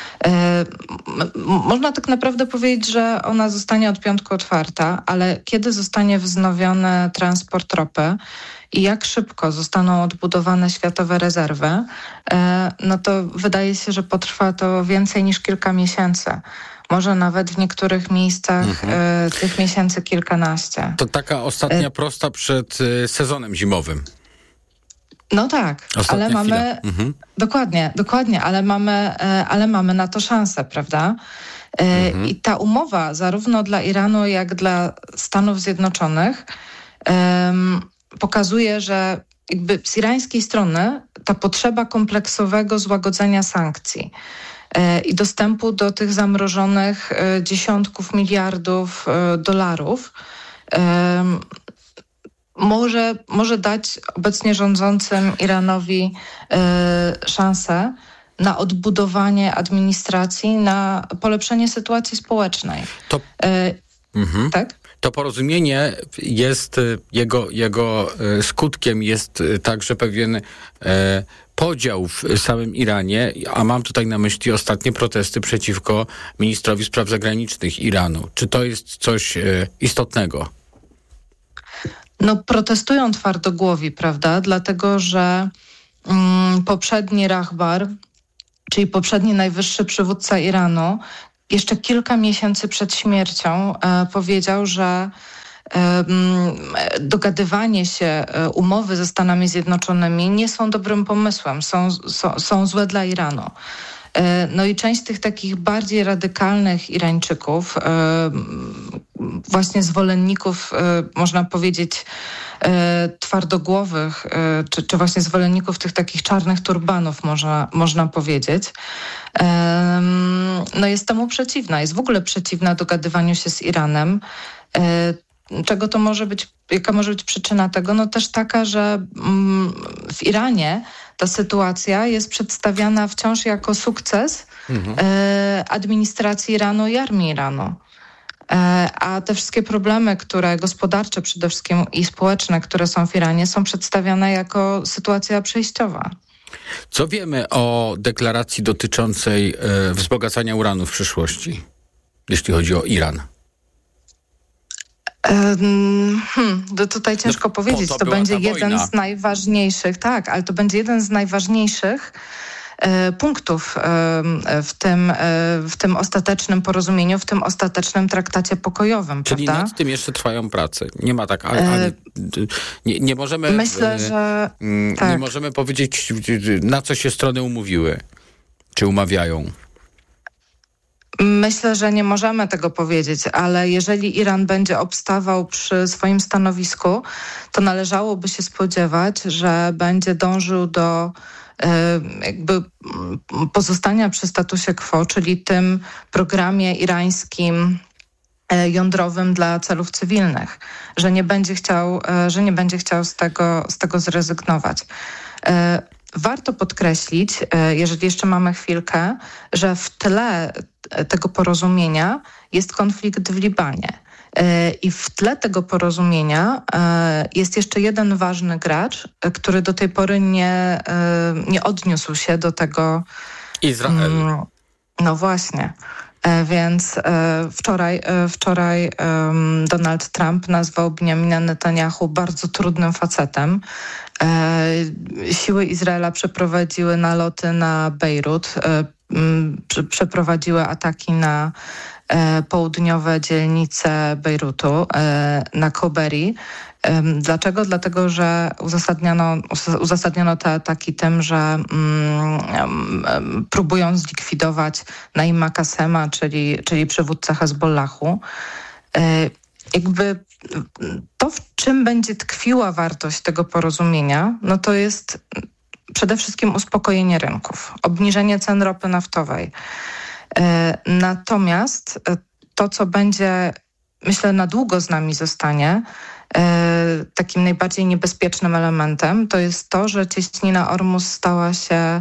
Można tak naprawdę powiedzieć, że ona zostanie od piątku otwarta, ale kiedy zostanie wznowiony transport ropy i jak szybko zostaną odbudowane światowe rezerwy, no to wydaje się, że potrwa to więcej niż kilka miesięcy. Może nawet w niektórych miejscach mhm. e, tych miesięcy kilkanaście. To taka ostatnia e... prosta przed e, sezonem zimowym. No tak, ostatnia ale mamy... Mhm. Dokładnie, dokładnie, ale mamy, e, ale mamy na to szansę, prawda? E, mhm. I ta umowa zarówno dla Iranu, jak dla Stanów Zjednoczonych e, pokazuje, że jakby z irańskiej strony ta potrzeba kompleksowego złagodzenia sankcji i dostępu do tych zamrożonych dziesiątków miliardów dolarów może, może dać obecnie rządzącym Iranowi szansę na odbudowanie administracji, na polepszenie sytuacji społecznej. To... Mhm. Tak? To porozumienie jest, jego, jego skutkiem jest także pewien e, podział w samym Iranie, a mam tutaj na myśli ostatnie protesty przeciwko ministrowi spraw zagranicznych Iranu. Czy to jest coś e, istotnego? no, protestują twardogłowi, prawda? Dlatego, że mm, poprzedni Rahbar, czyli poprzedni najwyższy przywódca Iranu, jeszcze kilka miesięcy przed śmiercią e, powiedział, że e, dogadywanie się, umowy ze Stanami Zjednoczonymi nie są dobrym pomysłem, są, są, są złe dla Iranu. No i część tych takich bardziej radykalnych Irańczyków, właśnie zwolenników, można powiedzieć, twardogłowych, czy, czy właśnie zwolenników tych takich czarnych turbanów, można, można powiedzieć, no jest temu przeciwna, jest w ogóle przeciwna dogadywaniu się z Iranem. Czego to może być, jaka może być przyczyna tego? No też taka, że w Iranie ta sytuacja jest przedstawiana wciąż jako sukces mhm. e, administracji Iranu i armii Iranu. E, a te wszystkie problemy, które gospodarcze przede wszystkim i społeczne, które są w Iranie, są przedstawiane jako sytuacja przejściowa. Co wiemy o deklaracji dotyczącej e, wzbogacania uranu w przyszłości, jeśli chodzi o Iran? Hmm, to tutaj ciężko no, powiedzieć. To, to będzie jeden wojna. z najważniejszych, tak, ale to będzie jeden z najważniejszych e, punktów e, w, tym, e, w tym ostatecznym porozumieniu, w tym ostatecznym traktacie pokojowym. Czyli prawda? nad tym jeszcze trwają prace. Nie ma tak, ale, ale nie, nie możemy Myślę, że nie tak. możemy powiedzieć, na co się strony umówiły, czy umawiają. Myślę, że nie możemy tego powiedzieć, ale jeżeli Iran będzie obstawał przy swoim stanowisku, to należałoby się spodziewać, że będzie dążył do e, jakby pozostania przy statusie quo, czyli tym programie irańskim e, jądrowym dla celów cywilnych, że nie będzie chciał, e, że nie będzie chciał z tego, z tego zrezygnować. E, Warto podkreślić, jeżeli jeszcze mamy chwilkę, że w tle tego porozumienia jest konflikt w Libanie. I w tle tego porozumienia jest jeszcze jeden ważny gracz, który do tej pory nie, nie odniósł się do tego. Izrael. No właśnie. Więc wczoraj, wczoraj Donald Trump nazwał Benjamina Netanyahu bardzo trudnym facetem. Siły Izraela przeprowadziły naloty na Bejrut, przeprowadziły ataki na południowe dzielnice Bejrutu, na Koberi. Dlaczego? Dlatego, że uzasadniono, uzasadniono te ataki tym, że mm, próbują zlikwidować Naima Kasema, czyli, czyli przywódcę Hezbollahu. Jakby to, w czym będzie tkwiła wartość tego porozumienia, no to jest przede wszystkim uspokojenie rynków, obniżenie cen ropy naftowej. Natomiast to, co będzie, myślę, na długo z nami zostanie, takim najbardziej niebezpiecznym elementem, to jest to, że cieśnina Ormus stała się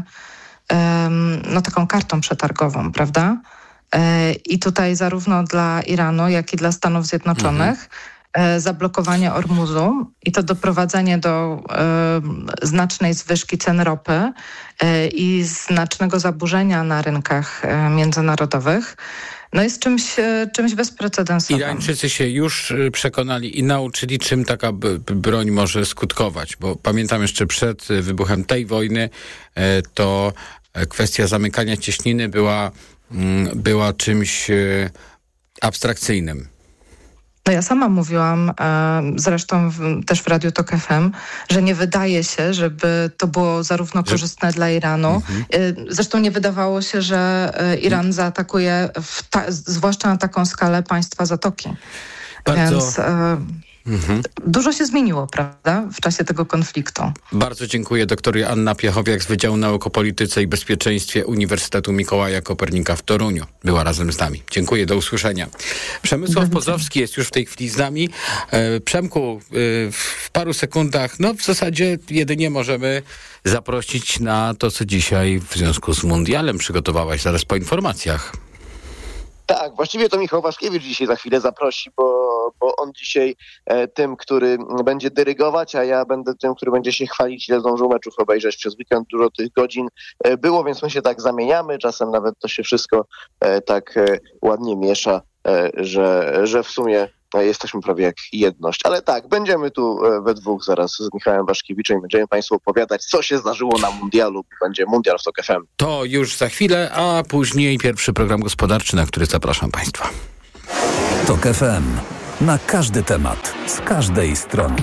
no, taką kartą przetargową, prawda? I tutaj zarówno dla Iranu, jak i dla Stanów Zjednoczonych mhm. zablokowanie Ormuzu i to doprowadzenie do y, znacznej zwyżki cen ropy y, i znacznego zaburzenia na rynkach y, międzynarodowych no jest czymś, y, czymś bezprecedensowym. Irańczycy się już przekonali i nauczyli, czym taka b- broń może skutkować, bo pamiętam jeszcze przed wybuchem tej wojny y, to kwestia zamykania cieśniny była, y, była czymś y, abstrakcyjnym. No ja sama mówiłam, zresztą w, też w Radiu Tok F M, że nie wydaje się, żeby to było zarówno że... korzystne dla Iranu. Mhm. Zresztą nie wydawało się, że Iran zaatakuje, w ta, zwłaszcza na taką skalę, państwa Zatoki. Bardzo... Więc mhm. dużo się zmieniło, prawda, w czasie tego konfliktu. Bardzo dziękuję. Doktor Joanna Piechowiak z Wydziału Nauk o Polityce i Bezpieczeństwie Uniwersytetu Mikołaja Kopernika w Toruniu. Była razem z nami. Dziękuję, do usłyszenia. Przemysław Pozowski jest już w tej chwili z nami. E, Przemku, e, w paru sekundach, no w zasadzie jedynie możemy zaprosić na to, co dzisiaj w związku z mundialem przygotowałaś, zaraz po informacjach. Tak, właściwie to Michał Waszkiewicz dzisiaj za chwilę zaprosi, bo, bo on dzisiaj e, tym, który będzie dyrygować, a ja będę tym, który będzie się chwalić, ile zdążył meczów obejrzeć przez weekend. Dużo tych godzin e, było, więc my się tak zamieniamy. Czasem nawet to się wszystko e, tak e, ładnie miesza, e, że, że w sumie jesteśmy prawie jak jedność. Ale tak, będziemy tu we dwóch zaraz z Michałem Waszkiewiczem i będziemy Państwu opowiadać, co się zdarzyło na mundialu. Będzie mundial w TOK F M. To już za chwilę, a później pierwszy program gospodarczy, na który zapraszam Państwa. TOK F M. Na każdy temat, z każdej strony.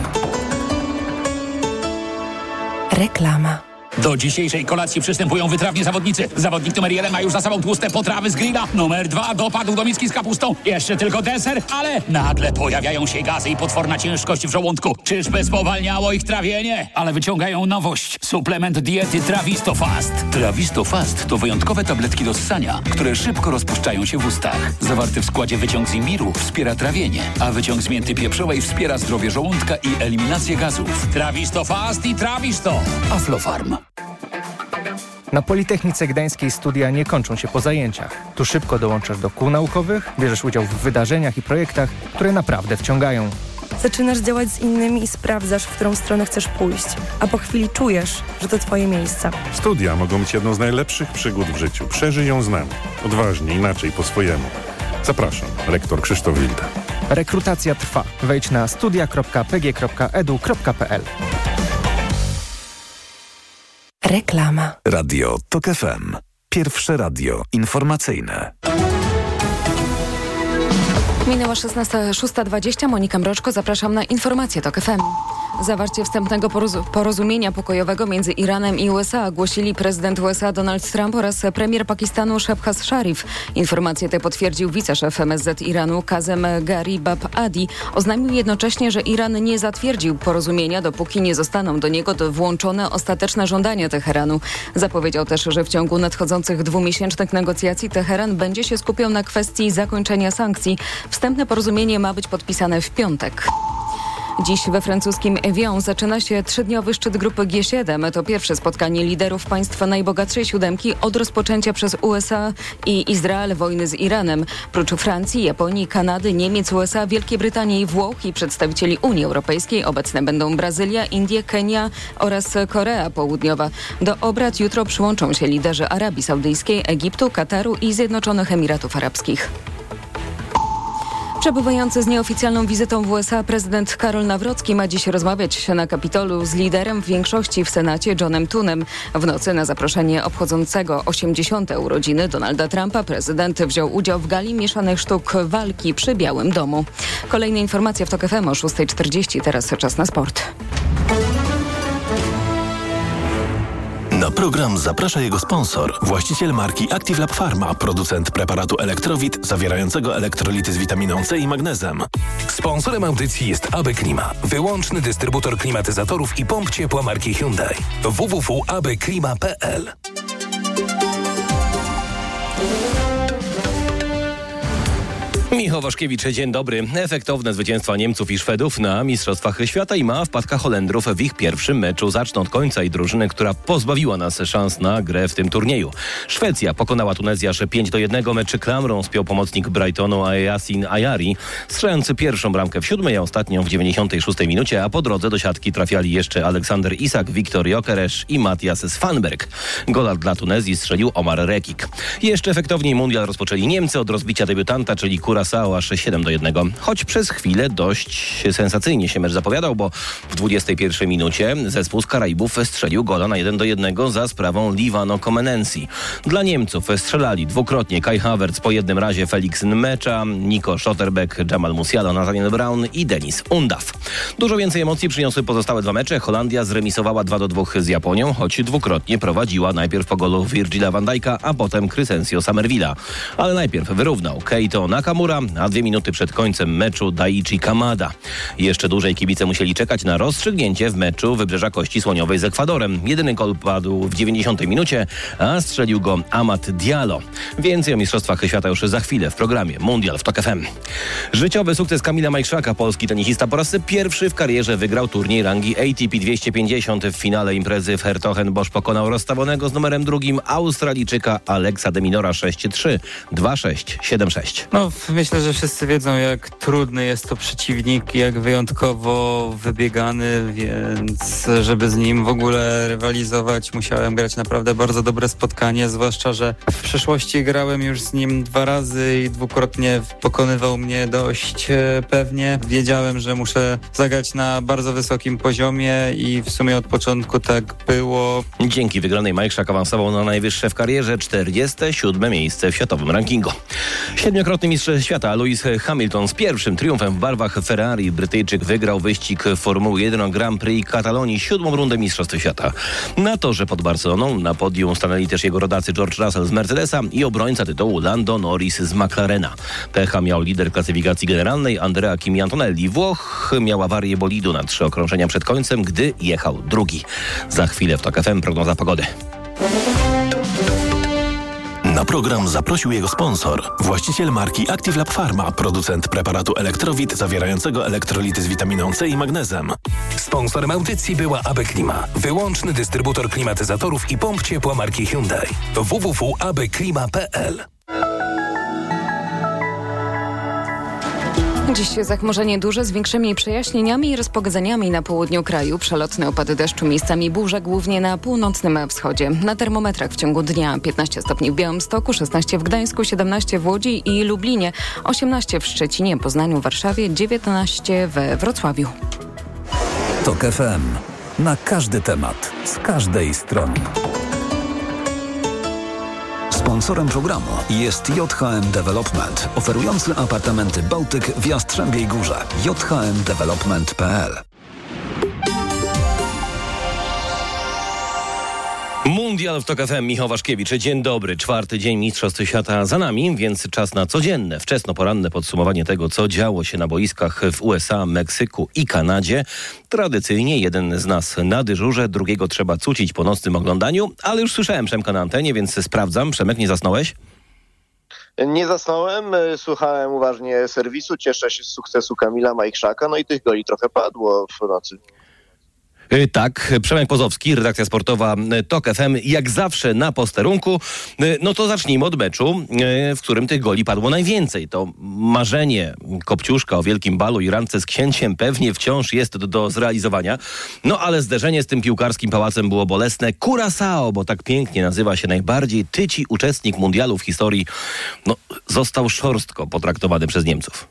Reklama. Do dzisiejszej kolacji przystępują wytrawni zawodnicy. Zawodnik numer jeden ma już za sobą tłuste potrawy z grilla. Numer dwa dopadł do miski z kapustą. Jeszcze tylko deser, ale nagle pojawiają się gazy i potworna ciężkość w żołądku. Czyżby spowalniało ich trawienie? Ale wyciągają nowość. Suplement diety Trawisto Fast. Trawisto Fast to wyjątkowe tabletki do ssania, które szybko rozpuszczają się w ustach. Zawarty w składzie wyciąg z imbiru wspiera trawienie, a wyciąg z mięty pieprzowej wspiera zdrowie żołądka i eliminację gazów. Trawisto Fast i Trawisto. Aflofarm. Na Politechnice Gdańskiej studia nie kończą się po zajęciach. Tu szybko dołączasz do kół naukowych, bierzesz udział w wydarzeniach i projektach, które naprawdę wciągają. Zaczynasz działać z innymi i sprawdzasz, w którą stronę chcesz pójść. A po chwili czujesz, że to twoje miejsce. Studia mogą być jedną z najlepszych przygód w życiu. Przeżyj ją z nami. Odważnie, inaczej, po swojemu. Zapraszam, rektor Krzysztof Wilda. Rekrutacja trwa. Wejdź na studia kropka p g kropka e d u kropka p l. Reklama. Radio TOK F M. Pierwsze radio informacyjne. Minęła szesnasta, szósta dwadzieścia. Monika Mroczko, zapraszam na informacje TOK F M. Zawarcie wstępnego poroz- porozumienia pokojowego między Iranem i U S A ogłosili prezydent U S A Donald Trump oraz premier Pakistanu Shehbaz Sharif. Informacje te potwierdził wiceszef M S Z Iranu Kazem Garibab Adi. Oznajmił jednocześnie, że Iran nie zatwierdził porozumienia, dopóki nie zostaną do niego włączone ostateczne żądania Teheranu. Zapowiedział też, że w ciągu nadchodzących dwumiesięcznych negocjacji Teheran będzie się skupiał na kwestii zakończenia sankcji. Wstępne porozumienie ma być podpisane w piątek. Dziś we francuskim Evian zaczyna się trzydniowy szczyt grupy G siedem. To pierwsze spotkanie liderów państw najbogatszej siódemki od rozpoczęcia przez U S A i Izrael wojny z Iranem. Prócz Francji, Japonii, Kanady, Niemiec, U S A, Wielkiej Brytanii, Włoch i przedstawicieli Unii Europejskiej obecne będą Brazylia, Indie, Kenia oraz Korea Południowa. Do obrad jutro przyłączą się liderzy Arabii Saudyjskiej, Egiptu, Kataru i Zjednoczonych Emiratów Arabskich. Przebywający z nieoficjalną wizytą w U S A prezydent Karol Nawrocki ma dziś rozmawiać na Kapitolu z liderem większości w Senacie Johnem Tunem. W nocy na zaproszenie obchodzącego osiemdziesiąte urodziny Donalda Trumpa prezydent wziął udział w gali mieszanych sztuk walki przy Białym Domu. Kolejne informacje w TOK F M o szósta czterdzieści. Teraz czas na sport. Na program zaprasza jego sponsor, właściciel marki Active Lab Pharma, producent preparatu Elektrowit zawierającego elektrolity z witaminą C i magnezem. Sponsorem audycji jest A B Klima, wyłączny dystrybutor klimatyzatorów i pomp ciepła marki Hyundai. w w w kropka a b klima kropka p l. Michał Waszkiewicz, dzień dobry. Efektowne zwycięstwa Niemców i Szwedów na Mistrzostwach Świata i mała wpadka Holendrów w ich pierwszym meczu. Zacznę od końca i drużyny, która pozbawiła nas szans na grę w tym turnieju. Szwecja pokonała Tunezjasz pięć do jednego. Mecz klamrą spiął pomocnik Brightonu Yasin Ayari, strzelający pierwszą bramkę w siódmej, a ostatnią w dziewięćdziesiątej szóstej minucie, a po drodze do siatki trafiali jeszcze Aleksander Isak, Wiktor Gyökeres i Matthias Svanberg. Gola dla Tunezji strzelił Omar Rekik. Jeszcze efektowniej mundial rozpoczęli Niemcy od rozbicia debiutanta, czyli Kura aż siedem do jednego. Choć przez chwilę dość sensacyjnie się mecz zapowiadał, bo w dwudziestej pierwszej minucie zespół z Karaibów strzelił gola na jeden do jednego za sprawą Livano Comenensi. Dla Niemców strzelali dwukrotnie Kai Havertz, po jednym razie Felix Nmecza, Nico Schotterbeck, Jamal Musiala, Nathaniel Brown i Denis Undav. Dużo więcej emocji przyniosły pozostałe dwa mecze. Holandia zremisowała dwa do dwóch z Japonią, choć dwukrotnie prowadziła, najpierw po golu Virgila van Dijk'a, a potem Crescencio Somerville'a. Ale najpierw wyrównał Keito Nakamura, a dwie minuty przed końcem meczu Daichi Kamada. Jeszcze dłużej kibice musieli czekać na rozstrzygnięcie w meczu Wybrzeża Kości Słoniowej z Ekwadorem. Jedyny gol padł w dziewięćdziesiątej minucie, a strzelił go Amad Diallo. Więcej o Mistrzostwach Świata już za chwilę w programie Mundial w TOK F M. Życiowy sukces Kamila Majchrzaka. Polski tenisista po raz pierwszy pierwszy w karierze wygrał turniej rangi A T P dwieście pięćdziesiąt. W finale imprezy w Hertogenbosch pokonał rozstawionego z numerem drugim Australijczyka Alexa de Minora sześć trzy, dwa sześć, siedem sześć. No, myślę, że wszyscy wiedzą, jak trudny jest to przeciwnik, jak wyjątkowo wybiegany, więc żeby z nim w ogóle rywalizować, musiałem grać naprawdę bardzo dobre spotkanie, zwłaszcza, że w przeszłości grałem już z nim dwa razy i dwukrotnie pokonywał mnie dość pewnie. Wiedziałem, że muszę zagrać na bardzo wysokim poziomie i w sumie od początku tak było. Dzięki wygranej Mike Schack awansował na najwyższe w karierze czterdzieste siódme miejsce w światowym rankingu. Siedmiokrotny mistrz świata Lewis Hamilton z pierwszym triumfem w barwach Ferrari. Brytyjczyk wygrał wyścig Formuły jeden Grand Prix Katalonii, siódmą rundę Mistrzostw Świata. Na torze pod Barceloną na podium stanęli też jego rodacy George Russell z Mercedesa i obrońca tytułu Lando Norris z McLarena. Pecha miał lider klasyfikacji generalnej Andrea Kimi Antonelli. Włoch miał awarię bolidu na trzy okrążenia przed końcem, gdy jechał drugi. Za chwilę w TOK F M prognoza pogody. Na program zaprosił jego sponsor, właściciel marki Active Lab Pharma, producent preparatu Elektrowit zawierającego elektrolity z witaminą C i magnezem. Sponsorem audycji była A B Klima, wyłączny dystrybutor klimatyzatorów i pomp ciepła marki Hyundai. w w w kropka a b klima kropka p l. Dziś zachmurzenie duże z większymi przejaśnieniami i rozpogodzeniami na południu kraju. Przelotne opady deszczu, miejscami burze, głównie na północnym wschodzie. Na termometrach w ciągu dnia piętnaście stopni w Białymstoku, szesnaście w Gdańsku, siedemnaście w Łodzi i Lublinie, osiemnaście w Szczecinie, Poznaniu, Warszawie, dziewiętnaście we Wrocławiu. TOK F M. Na każdy temat, z każdej strony. Sponsorem programu jest J H M Development, oferujący apartamenty Bałtyk w Jastrzębiej Górze. j h m development kropka p l. Mundial w TOK F M, Michał Waszkiewicz. Dzień dobry. Czwarty dzień Mistrzostw Świata za nami, więc czas na codzienne, wczesnoporanne podsumowanie tego, co działo się na boiskach w U S A, Meksyku i Kanadzie. Tradycyjnie jeden z nas na dyżurze, drugiego trzeba cucić po nocnym oglądaniu, ale już słyszałem Przemka na antenie, więc sprawdzam. Przemek, nie zasnąłeś? Nie zasnąłem, słuchałem uważnie serwisu, cieszę się z sukcesu Kamila Majchrzaka, no i tych goli trochę padło w nocy. Tak, Przemek Pozowski, redakcja sportowa TOK F M, jak zawsze na posterunku. No to zacznijmy od meczu, w którym tych goli padło najwięcej. To marzenie Kopciuszka o wielkim balu i randce z księciem pewnie wciąż jest do, do zrealizowania. No ale zderzenie z tym piłkarskim pałacem było bolesne. Curaçao, bo tak pięknie nazywa się najbardziej tyci uczestnik mundialu w historii, no, został szorstko potraktowany przez Niemców.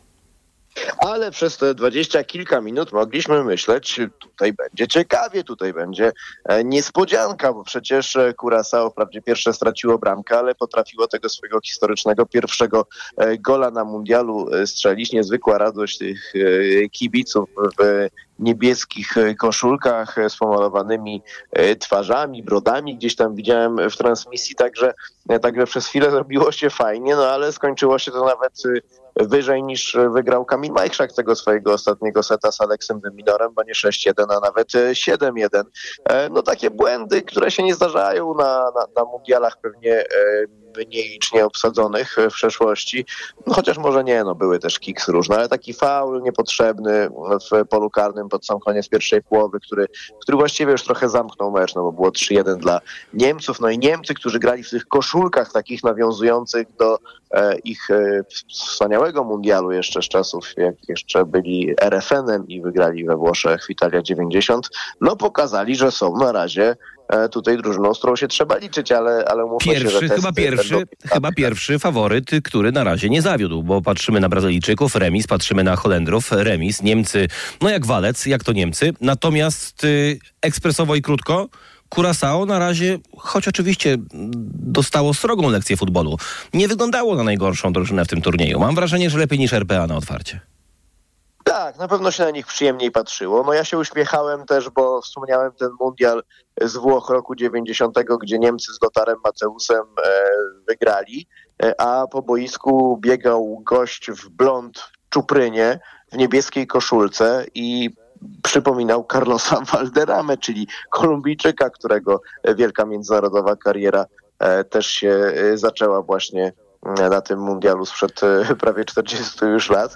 Ale przez te dwadzieścia kilka minut mogliśmy myśleć, tutaj będzie ciekawie, tutaj będzie niespodzianka, bo przecież Curaçao wprawdzie pierwsze straciło bramkę, ale potrafiło tego swojego historycznego pierwszego gola na mundialu strzelić. Niezwykła radość tych kibiców w niebieskich koszulkach z pomalowanymi twarzami, brodami. Gdzieś tam widziałem w transmisji, także, także przez chwilę zrobiło się fajnie, no ale skończyło się to nawet wyżej niż wygrał Kamil Majchrzak tego swojego ostatniego seta z Aleksem de Minorem, bo nie sześć jeden, a nawet siedem jeden. No takie błędy, które się nie zdarzają na, na, na mundialach pewnie nielicznie obsadzonych w przeszłości. No chociaż może nie, no były też kiks różne, ale taki faul niepotrzebny w polu karnym pod sam koniec pierwszej połowy, który, który właściwie już trochę zamknął mecz, no bo było trzy jeden dla Niemców. No i Niemcy, którzy grali w tych koszulkach takich nawiązujących do e, ich e, wspaniałego mundialu jeszcze z czasów, jak jeszcze byli R F N-em i wygrali we Włoszech w Italia dziewięćdziesiąt, no pokazali, że są na razie tutaj drużyną, z którą się trzeba liczyć, ale, ale umówmy pierwszy, się, że chyba pierwszy, będą... chyba pierwszy faworyt, który na razie nie zawiódł, bo patrzymy na Brazylijczyków, remis, patrzymy na Holendrów, remis, Niemcy, no jak walec, jak to Niemcy, natomiast y, ekspresowo i krótko, Curaçao na razie, choć oczywiście dostało srogą lekcję futbolu, nie wyglądało na najgorszą drużynę w tym turnieju. Mam wrażenie, że lepiej niż R P A na otwarcie. Tak, na pewno się na nich przyjemniej patrzyło. No ja się uśmiechałem też, bo wspomniałem ten mundial z Włoch roku dziewięćdziesiątego, gdzie Niemcy z Lotarem Mateusem e, wygrali, e, a po boisku biegał gość w blond czuprynie, w niebieskiej koszulce i przypominał Carlosa Valderramę, czyli Kolumbijczyka, którego wielka międzynarodowa kariera e, też się e, zaczęła właśnie na tym mundialu sprzed prawie czterdziestu już lat.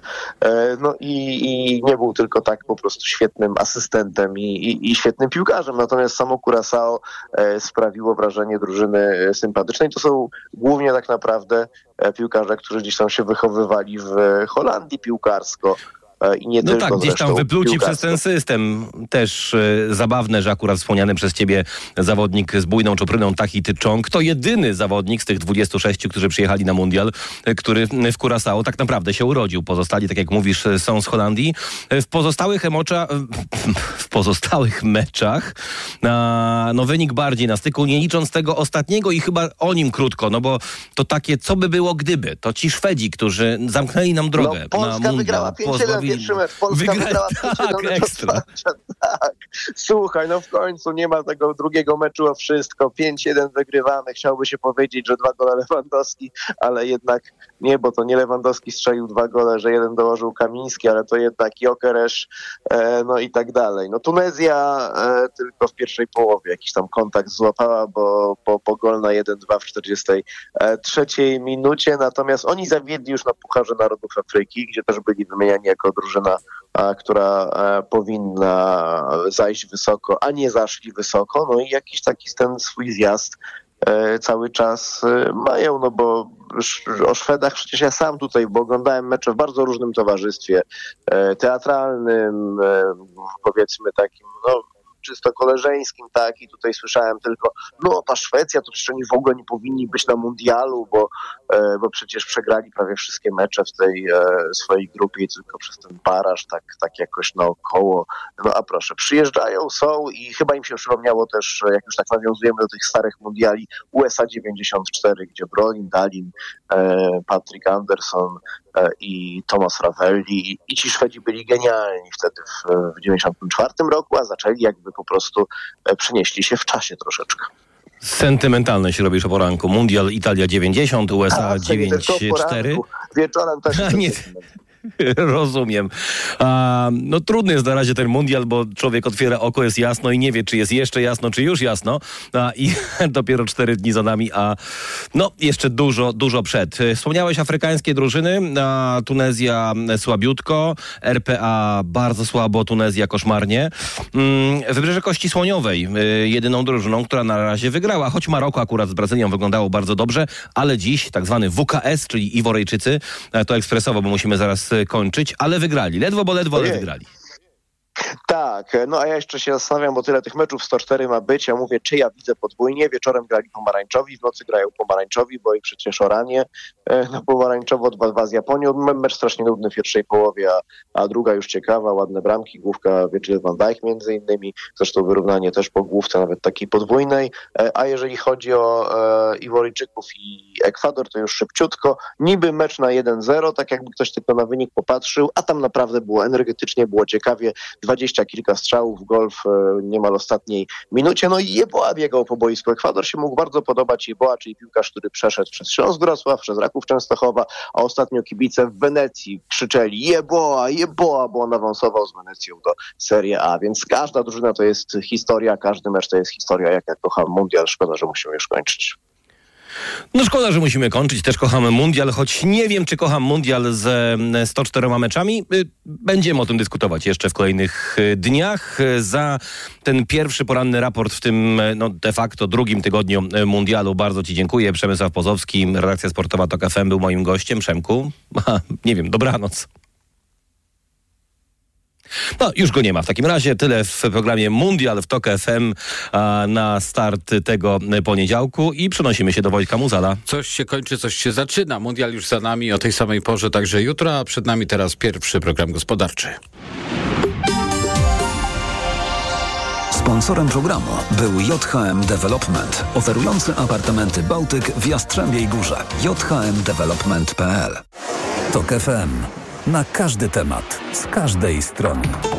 No i, i nie był tylko tak po prostu świetnym asystentem i, i, i świetnym piłkarzem, natomiast samo Curaçao sprawiło wrażenie drużyny sympatycznej. To są głównie tak naprawdę piłkarze, którzy gdzieś tam się wychowywali w Holandii piłkarsko. I nie no tylko tak, gdzieś tam wypluci przez ten system. Też y, zabawne, że akurat wspomniany przez ciebie zawodnik z bujną czupryną Tahith Chong to jedyny zawodnik z tych dwudziestu sześciu, którzy przyjechali na mundial, y, który w Curaçao tak naprawdę się urodził. Pozostali, tak jak mówisz, są z Holandii. W pozostałych emocza, w pozostałych meczach a, no wynik bardziej na styku, nie licząc tego ostatniego i chyba o nim krótko, no bo to takie, co by było gdyby. To ci Szwedzi, którzy zamknęli nam drogę no, Polska na mundial. Wygrała pięć jeden pierwszy mecz. Polska Wygrali, wygrała tak, ekstra. Tak. Słuchaj, no w końcu nie ma tego drugiego meczu o wszystko. pięć jeden wygrywamy. Chciałby się powiedzieć, że dwa gole Lewandowski, ale jednak nie, bo to nie Lewandowski strzelił dwa gole, że jeden dołożył Kamiński, ale to jednak Gyökeres, e, no i tak dalej. No Tunezja e, tylko w pierwszej połowie jakiś tam kontakt złapała, bo po, po gol na jeden dwa w czterdziestej trzeciej minucie, natomiast oni zawiedli już na Pucharze Narodów Afryki, gdzie też byli wymieniani jako drużyna, a, która a, powinna zajść wysoko, a nie zaszli wysoko, no i jakiś taki ten swój zjazd e, cały czas e, mają, no bo o Szwedach przecież ja sam tutaj, bo oglądałem mecze w bardzo różnym towarzystwie, e, teatralnym, e, powiedzmy takim, no czysto koleżeńskim, tak, i tutaj słyszałem tylko, no ta Szwecja to przecież oni w ogóle nie powinni być na mundialu, bo, e, bo przecież przegrali prawie wszystkie mecze w tej e, swojej grupie i tylko przez ten baraż tak, tak jakoś naokoło. No a proszę, przyjeżdżają, są i chyba im się przypomniało też, jak już tak nawiązujemy do tych starych mundiali, U S A dziewięćdziesiąt cztery, gdzie Brolin, Dahlin, e, Patrick Anderson e, i Thomas Ravelli i ci Szwedzi byli genialni wtedy w, w dziewięćdziesiątym czwartym roku, a zaczęli jakby po prostu przenieśli się w czasie troszeczkę. Sentymentalne się robisz o poranku. Mundial Italia dziewięćdziesiąt, U S A dziewięć cztery. Wieczorem też. Nie, rozumiem. A, no trudny jest na razie ten mundial, bo człowiek otwiera oko, jest jasno i nie wie, czy jest jeszcze jasno, czy już jasno. A, I dopiero cztery dni za nami, a no jeszcze dużo, dużo przed. Wspomniałeś afrykańskie drużyny. A, Tunezja słabiutko, R P A bardzo słabo, Tunezja koszmarnie. Mm, Wybrzeże Kości Słoniowej y, jedyną drużyną, która na razie wygrała, choć Maroko akurat z Brazylią wyglądało bardzo dobrze, ale dziś tak zwany W K S, czyli Iworyjczycy, to ekspresowo, bo musimy zaraz kończyć, ale wygrali. Ledwo, bo ledwo, ale wygrali. Tak, no a ja jeszcze się zastanawiam, bo tyle tych meczów, sto cztery ma być, ja mówię, czy ja widzę podwójnie, wieczorem grali pomarańczowi, w nocy grają pomarańczowi, bo i przecież o ranie, no pomarańczowo dwa dwa z Japonią, mecz strasznie nudny w pierwszej połowie, a, a druga już ciekawa, ładne bramki, główka Virgil van Dijk między innymi, zresztą wyrównanie też po główce, nawet takiej podwójnej, a jeżeli chodzi o e, Iworyjczyków i Ekwador, to już szybciutko, niby mecz na jeden zero, tak jakby ktoś tylko na wynik popatrzył, a tam naprawdę było energetycznie, było ciekawie, dwadzieścia kilka strzałów w gol w niemal ostatniej minucie. No i Jeboa biegał po boisku. Ekwador się mógł bardzo podobać. Jeboa, czyli piłkarz, który przeszedł przez Śląsk Wrocław, przez Raków Częstochowa, a ostatnio kibice w Wenecji krzyczeli Jeboa, Jeboa, bo on awansował z Wenecją do Serie A. Więc każda drużyna to jest historia, każdy mecz to jest historia. Jak ja kocham mundial, szkoda, że musimy już kończyć. No szkoda, że musimy kończyć. Też kochamy mundial, choć nie wiem, czy kocham mundial ze sto czterema meczami. Będziemy o tym dyskutować jeszcze w kolejnych dniach. Za ten pierwszy poranny raport w tym no, de facto drugim tygodniu mundialu bardzo Ci dziękuję. Przemysław Pozowski, redakcja sportowa Tok F M był moim gościem. Przemku, nie wiem, dobranoc. No, już go nie ma. W takim razie tyle w programie Mundial w Tok F M a, na start tego poniedziałku i przenosimy się do Wojtka Muzala. Coś się kończy, coś się zaczyna. Mundial już za nami o tej samej porze, także jutro, a przed nami teraz pierwszy program gospodarczy. Sponsorem programu był J H M Development, oferujący apartamenty Bałtyk w Jastrzębiej Górze. j h m development kropka p l. Tok F M. Na każdy temat, z każdej strony.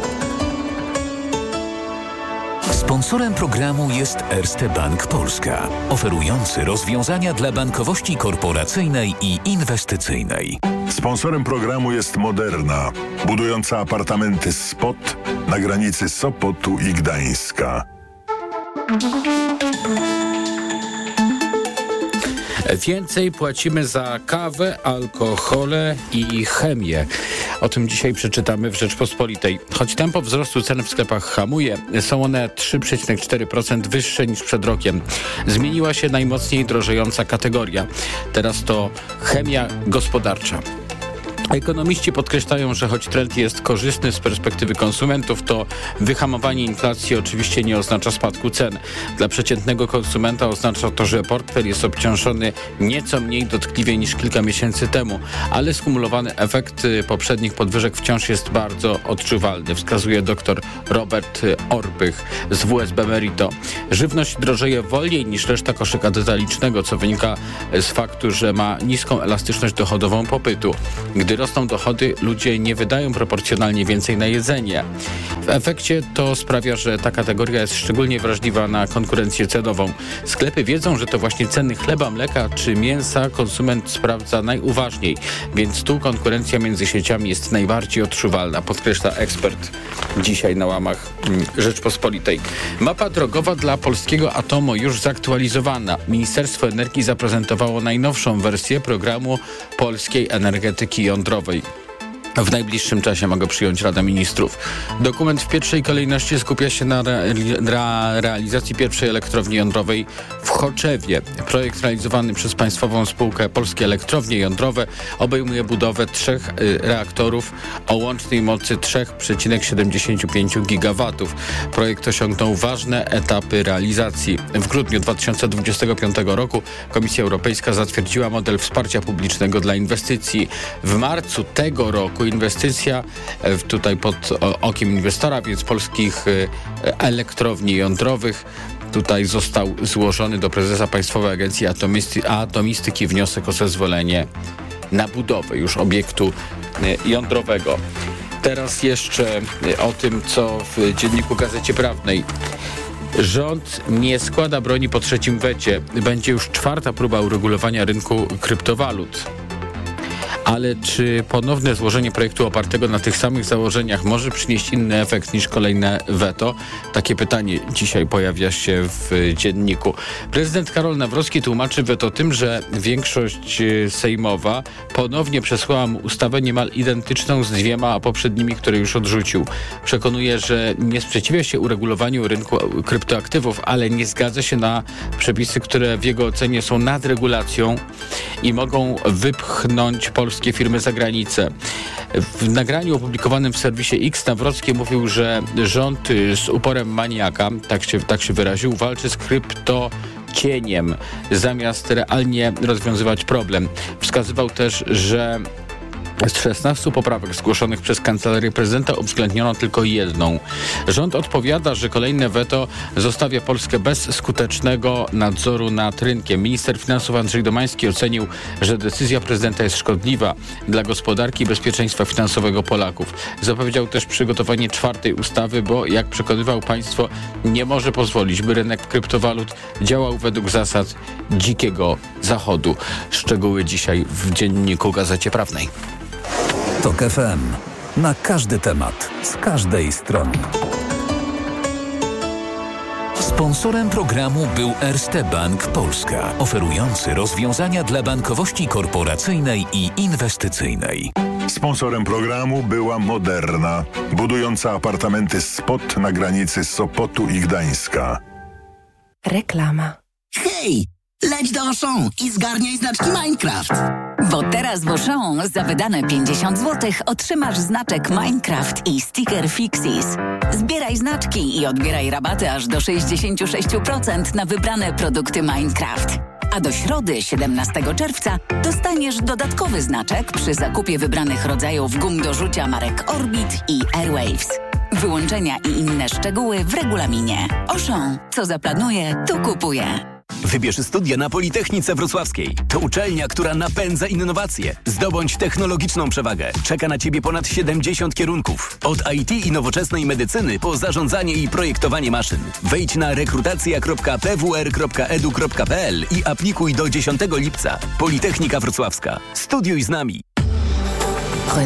Sponsorem programu jest Erste Bank Polska, oferujący rozwiązania dla bankowości korporacyjnej i inwestycyjnej. Sponsorem programu jest Moderna, budująca apartamenty Spot na granicy Sopotu i Gdańska. Więcej płacimy za kawę, alkohole i chemię. O tym dzisiaj przeczytamy w Rzeczpospolitej. Choć tempo wzrostu cen w sklepach hamuje, są one trzy przecinek cztery procent wyższe niż przed rokiem. Zmieniła się najmocniej drożejąca kategoria. Teraz to chemia gospodarcza. Ekonomiści podkreślają, że choć trend jest korzystny z perspektywy konsumentów, to wyhamowanie inflacji oczywiście nie oznacza spadku cen. Dla przeciętnego konsumenta oznacza to, że portfel jest obciążony nieco mniej dotkliwie niż kilka miesięcy temu, ale skumulowany efekt poprzednich podwyżek wciąż jest bardzo odczuwalny, wskazuje dr Robert Orbych z W S B Merito. Żywność drożeje wolniej niż reszta koszyka detalicznego, co wynika z faktu, że ma niską elastyczność dochodową popytu. Gdy rosną dochody, ludzie nie wydają proporcjonalnie więcej na jedzenie. W efekcie to sprawia, że ta kategoria jest szczególnie wrażliwa na konkurencję cenową. Sklepy wiedzą, że to właśnie ceny chleba, mleka czy mięsa konsument sprawdza najuważniej, więc tu konkurencja między sieciami jest najbardziej odczuwalna, podkreśla ekspert dzisiaj na łamach Rzeczpospolitej. Mapa drogowa dla polskiego atomu już zaktualizowana. Ministerstwo Energii zaprezentowało najnowszą wersję programu polskiej energetyki jądrowej. W najbliższym czasie ma go przyjąć Rada Ministrów. Dokument w pierwszej kolejności skupia się na re- re- realizacji pierwszej elektrowni jądrowej w Choczewie. Projekt realizowany przez państwową spółkę Polskie Elektrownie Jądrowe obejmuje budowę trzech y, reaktorów o łącznej mocy trzy przecinek siedemdziesiąt pięć gigawatów. Projekt osiągnął ważne etapy realizacji. W grudniu dwa tysiące dwudziestego piątego roku Komisja Europejska zatwierdziła model wsparcia publicznego dla inwestycji. W marcu tego roku inwestycja tutaj pod okiem inwestora, więc polskich elektrowni jądrowych. Tutaj został złożony do prezesa Państwowej Agencji Atomisty- Atomistyki wniosek o zezwolenie na budowę już obiektu jądrowego. Teraz jeszcze o tym, co w Dzienniku Gazecie Prawnej. Rząd nie składa broni po trzecim wecie. Będzie już czwarta próba uregulowania rynku kryptowalut. Ale czy ponowne złożenie projektu opartego na tych samych założeniach może przynieść inny efekt niż kolejne weto? Takie pytanie dzisiaj pojawia się w Dzienniku. Prezydent Karol Nawrocki tłumaczy weto tym, że większość sejmowa ponownie przesłała mu ustawę niemal identyczną z dwiema poprzednimi, które już odrzucił. Przekonuje, że nie sprzeciwia się uregulowaniu rynku kryptoaktywów, ale nie zgadza się na przepisy, które w jego ocenie są nadregulacją i mogą wypchnąć Polskę firmy za granicę. W nagraniu opublikowanym w serwisie X Nawrocki mówił, że rząd z uporem maniaka, tak się, tak się wyraził, walczy z krypto cieniem, zamiast realnie rozwiązywać problem. Wskazywał też, że z szesnastu poprawek zgłoszonych przez Kancelarię Prezydenta uwzględniono tylko jedną. Rząd odpowiada, że kolejne weto zostawia Polskę bez skutecznego nadzoru nad rynkiem. Minister finansów Andrzej Domański ocenił, że decyzja prezydenta jest szkodliwa dla gospodarki i bezpieczeństwa finansowego Polaków. Zapowiedział też przygotowanie czwartej ustawy, bo jak przekonywał państwo, nie może pozwolić, by rynek kryptowalut działał według zasad dzikiego zachodu. Szczegóły dzisiaj w Dzienniku Gazecie Prawnej. TOK F M. Na każdy temat, z każdej strony. Sponsorem programu był Erste Bank Polska, oferujący rozwiązania dla bankowości korporacyjnej i inwestycyjnej. Sponsorem programu była Moderna, budująca apartamenty Spot na granicy Sopotu i Gdańska. Reklama. Hej! Leć do Auchan i zgarniaj znaczki Minecraft. Bo teraz w Auchan za wydane pięćdziesiąt złotych otrzymasz znaczek Minecraft i sticker Fixis. Zbieraj znaczki i odbieraj rabaty aż do sześćdziesiąt sześć procent na wybrane produkty Minecraft. A do środy, siedemnastego czerwca, dostaniesz dodatkowy znaczek przy zakupie wybranych rodzajów gum do rzucia marek Orbit i Airwaves. Wyłączenia i inne szczegóły w regulaminie. Auchan. Co zaplanuje, to kupuje. Wybierz studia na Politechnice Wrocławskiej. To uczelnia, która napędza innowacje. Zdobądź technologiczną przewagę. Czeka na Ciebie ponad siedemdziesiąt kierunków. Od I T i nowoczesnej medycyny po zarządzanie i projektowanie maszyn. Wejdź na rekrutacja kropka p w r kropka e d u kropka p l i aplikuj do dziesiątego lipca. Politechnika Wrocławska. Studiuj z nami. Renault.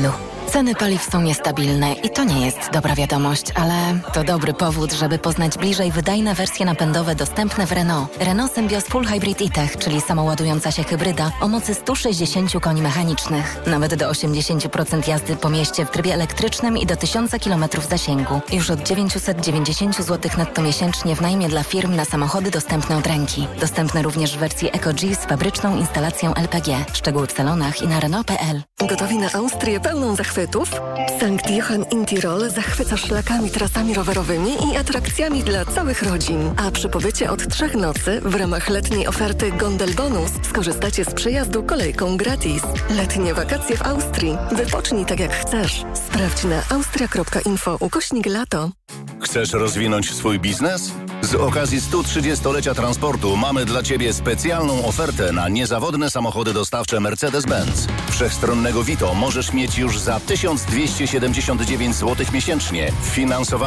Ceny paliw są niestabilne i to nie jest dobra wiadomość, ale to dobry powód, żeby poznać bliżej wydajne wersje napędowe dostępne w Renault. Renault Symbioz Full Hybrid e-Tech, czyli samoładująca się hybryda o mocy sto sześćdziesiąt koni mechanicznych. Nawet do osiemdziesiąt procent jazdy po mieście w trybie elektrycznym i do tysiąc kilometrów zasięgu. Już od dziewięćset dziewięćdziesiąt złotych netto miesięcznie w najmie dla firm na samochody dostępne od ręki. Dostępne również w wersji EcoG z fabryczną instalacją L P G. Szczegóły w salonach i na Renault kropka p l. Gotowi na Austrię pełną zachwytów? Sankt Johann in Tirol zachwyca szlakami, trasami rowerowymi i atrakcjami dla całych rodzin. A przy pobycie od trzech nocy w ramach letniej oferty Gondel Bonus skorzystacie z przejazdu kolejką gratis. Letnie wakacje w Austrii. Wypocznij tak jak chcesz. Sprawdź na austria kropka info ukośnik lato. Chcesz rozwinąć swój biznes? Z okazji stu trzydziestolecia transportu mamy dla Ciebie specjalną ofertę na niezawodne samochody dostawcze Mercedes-Benz. Wszechstronnego Vito możesz mieć już za tysiąc dwieście siedemdziesiąt dziewięć złotych miesięcznie. Finansowanie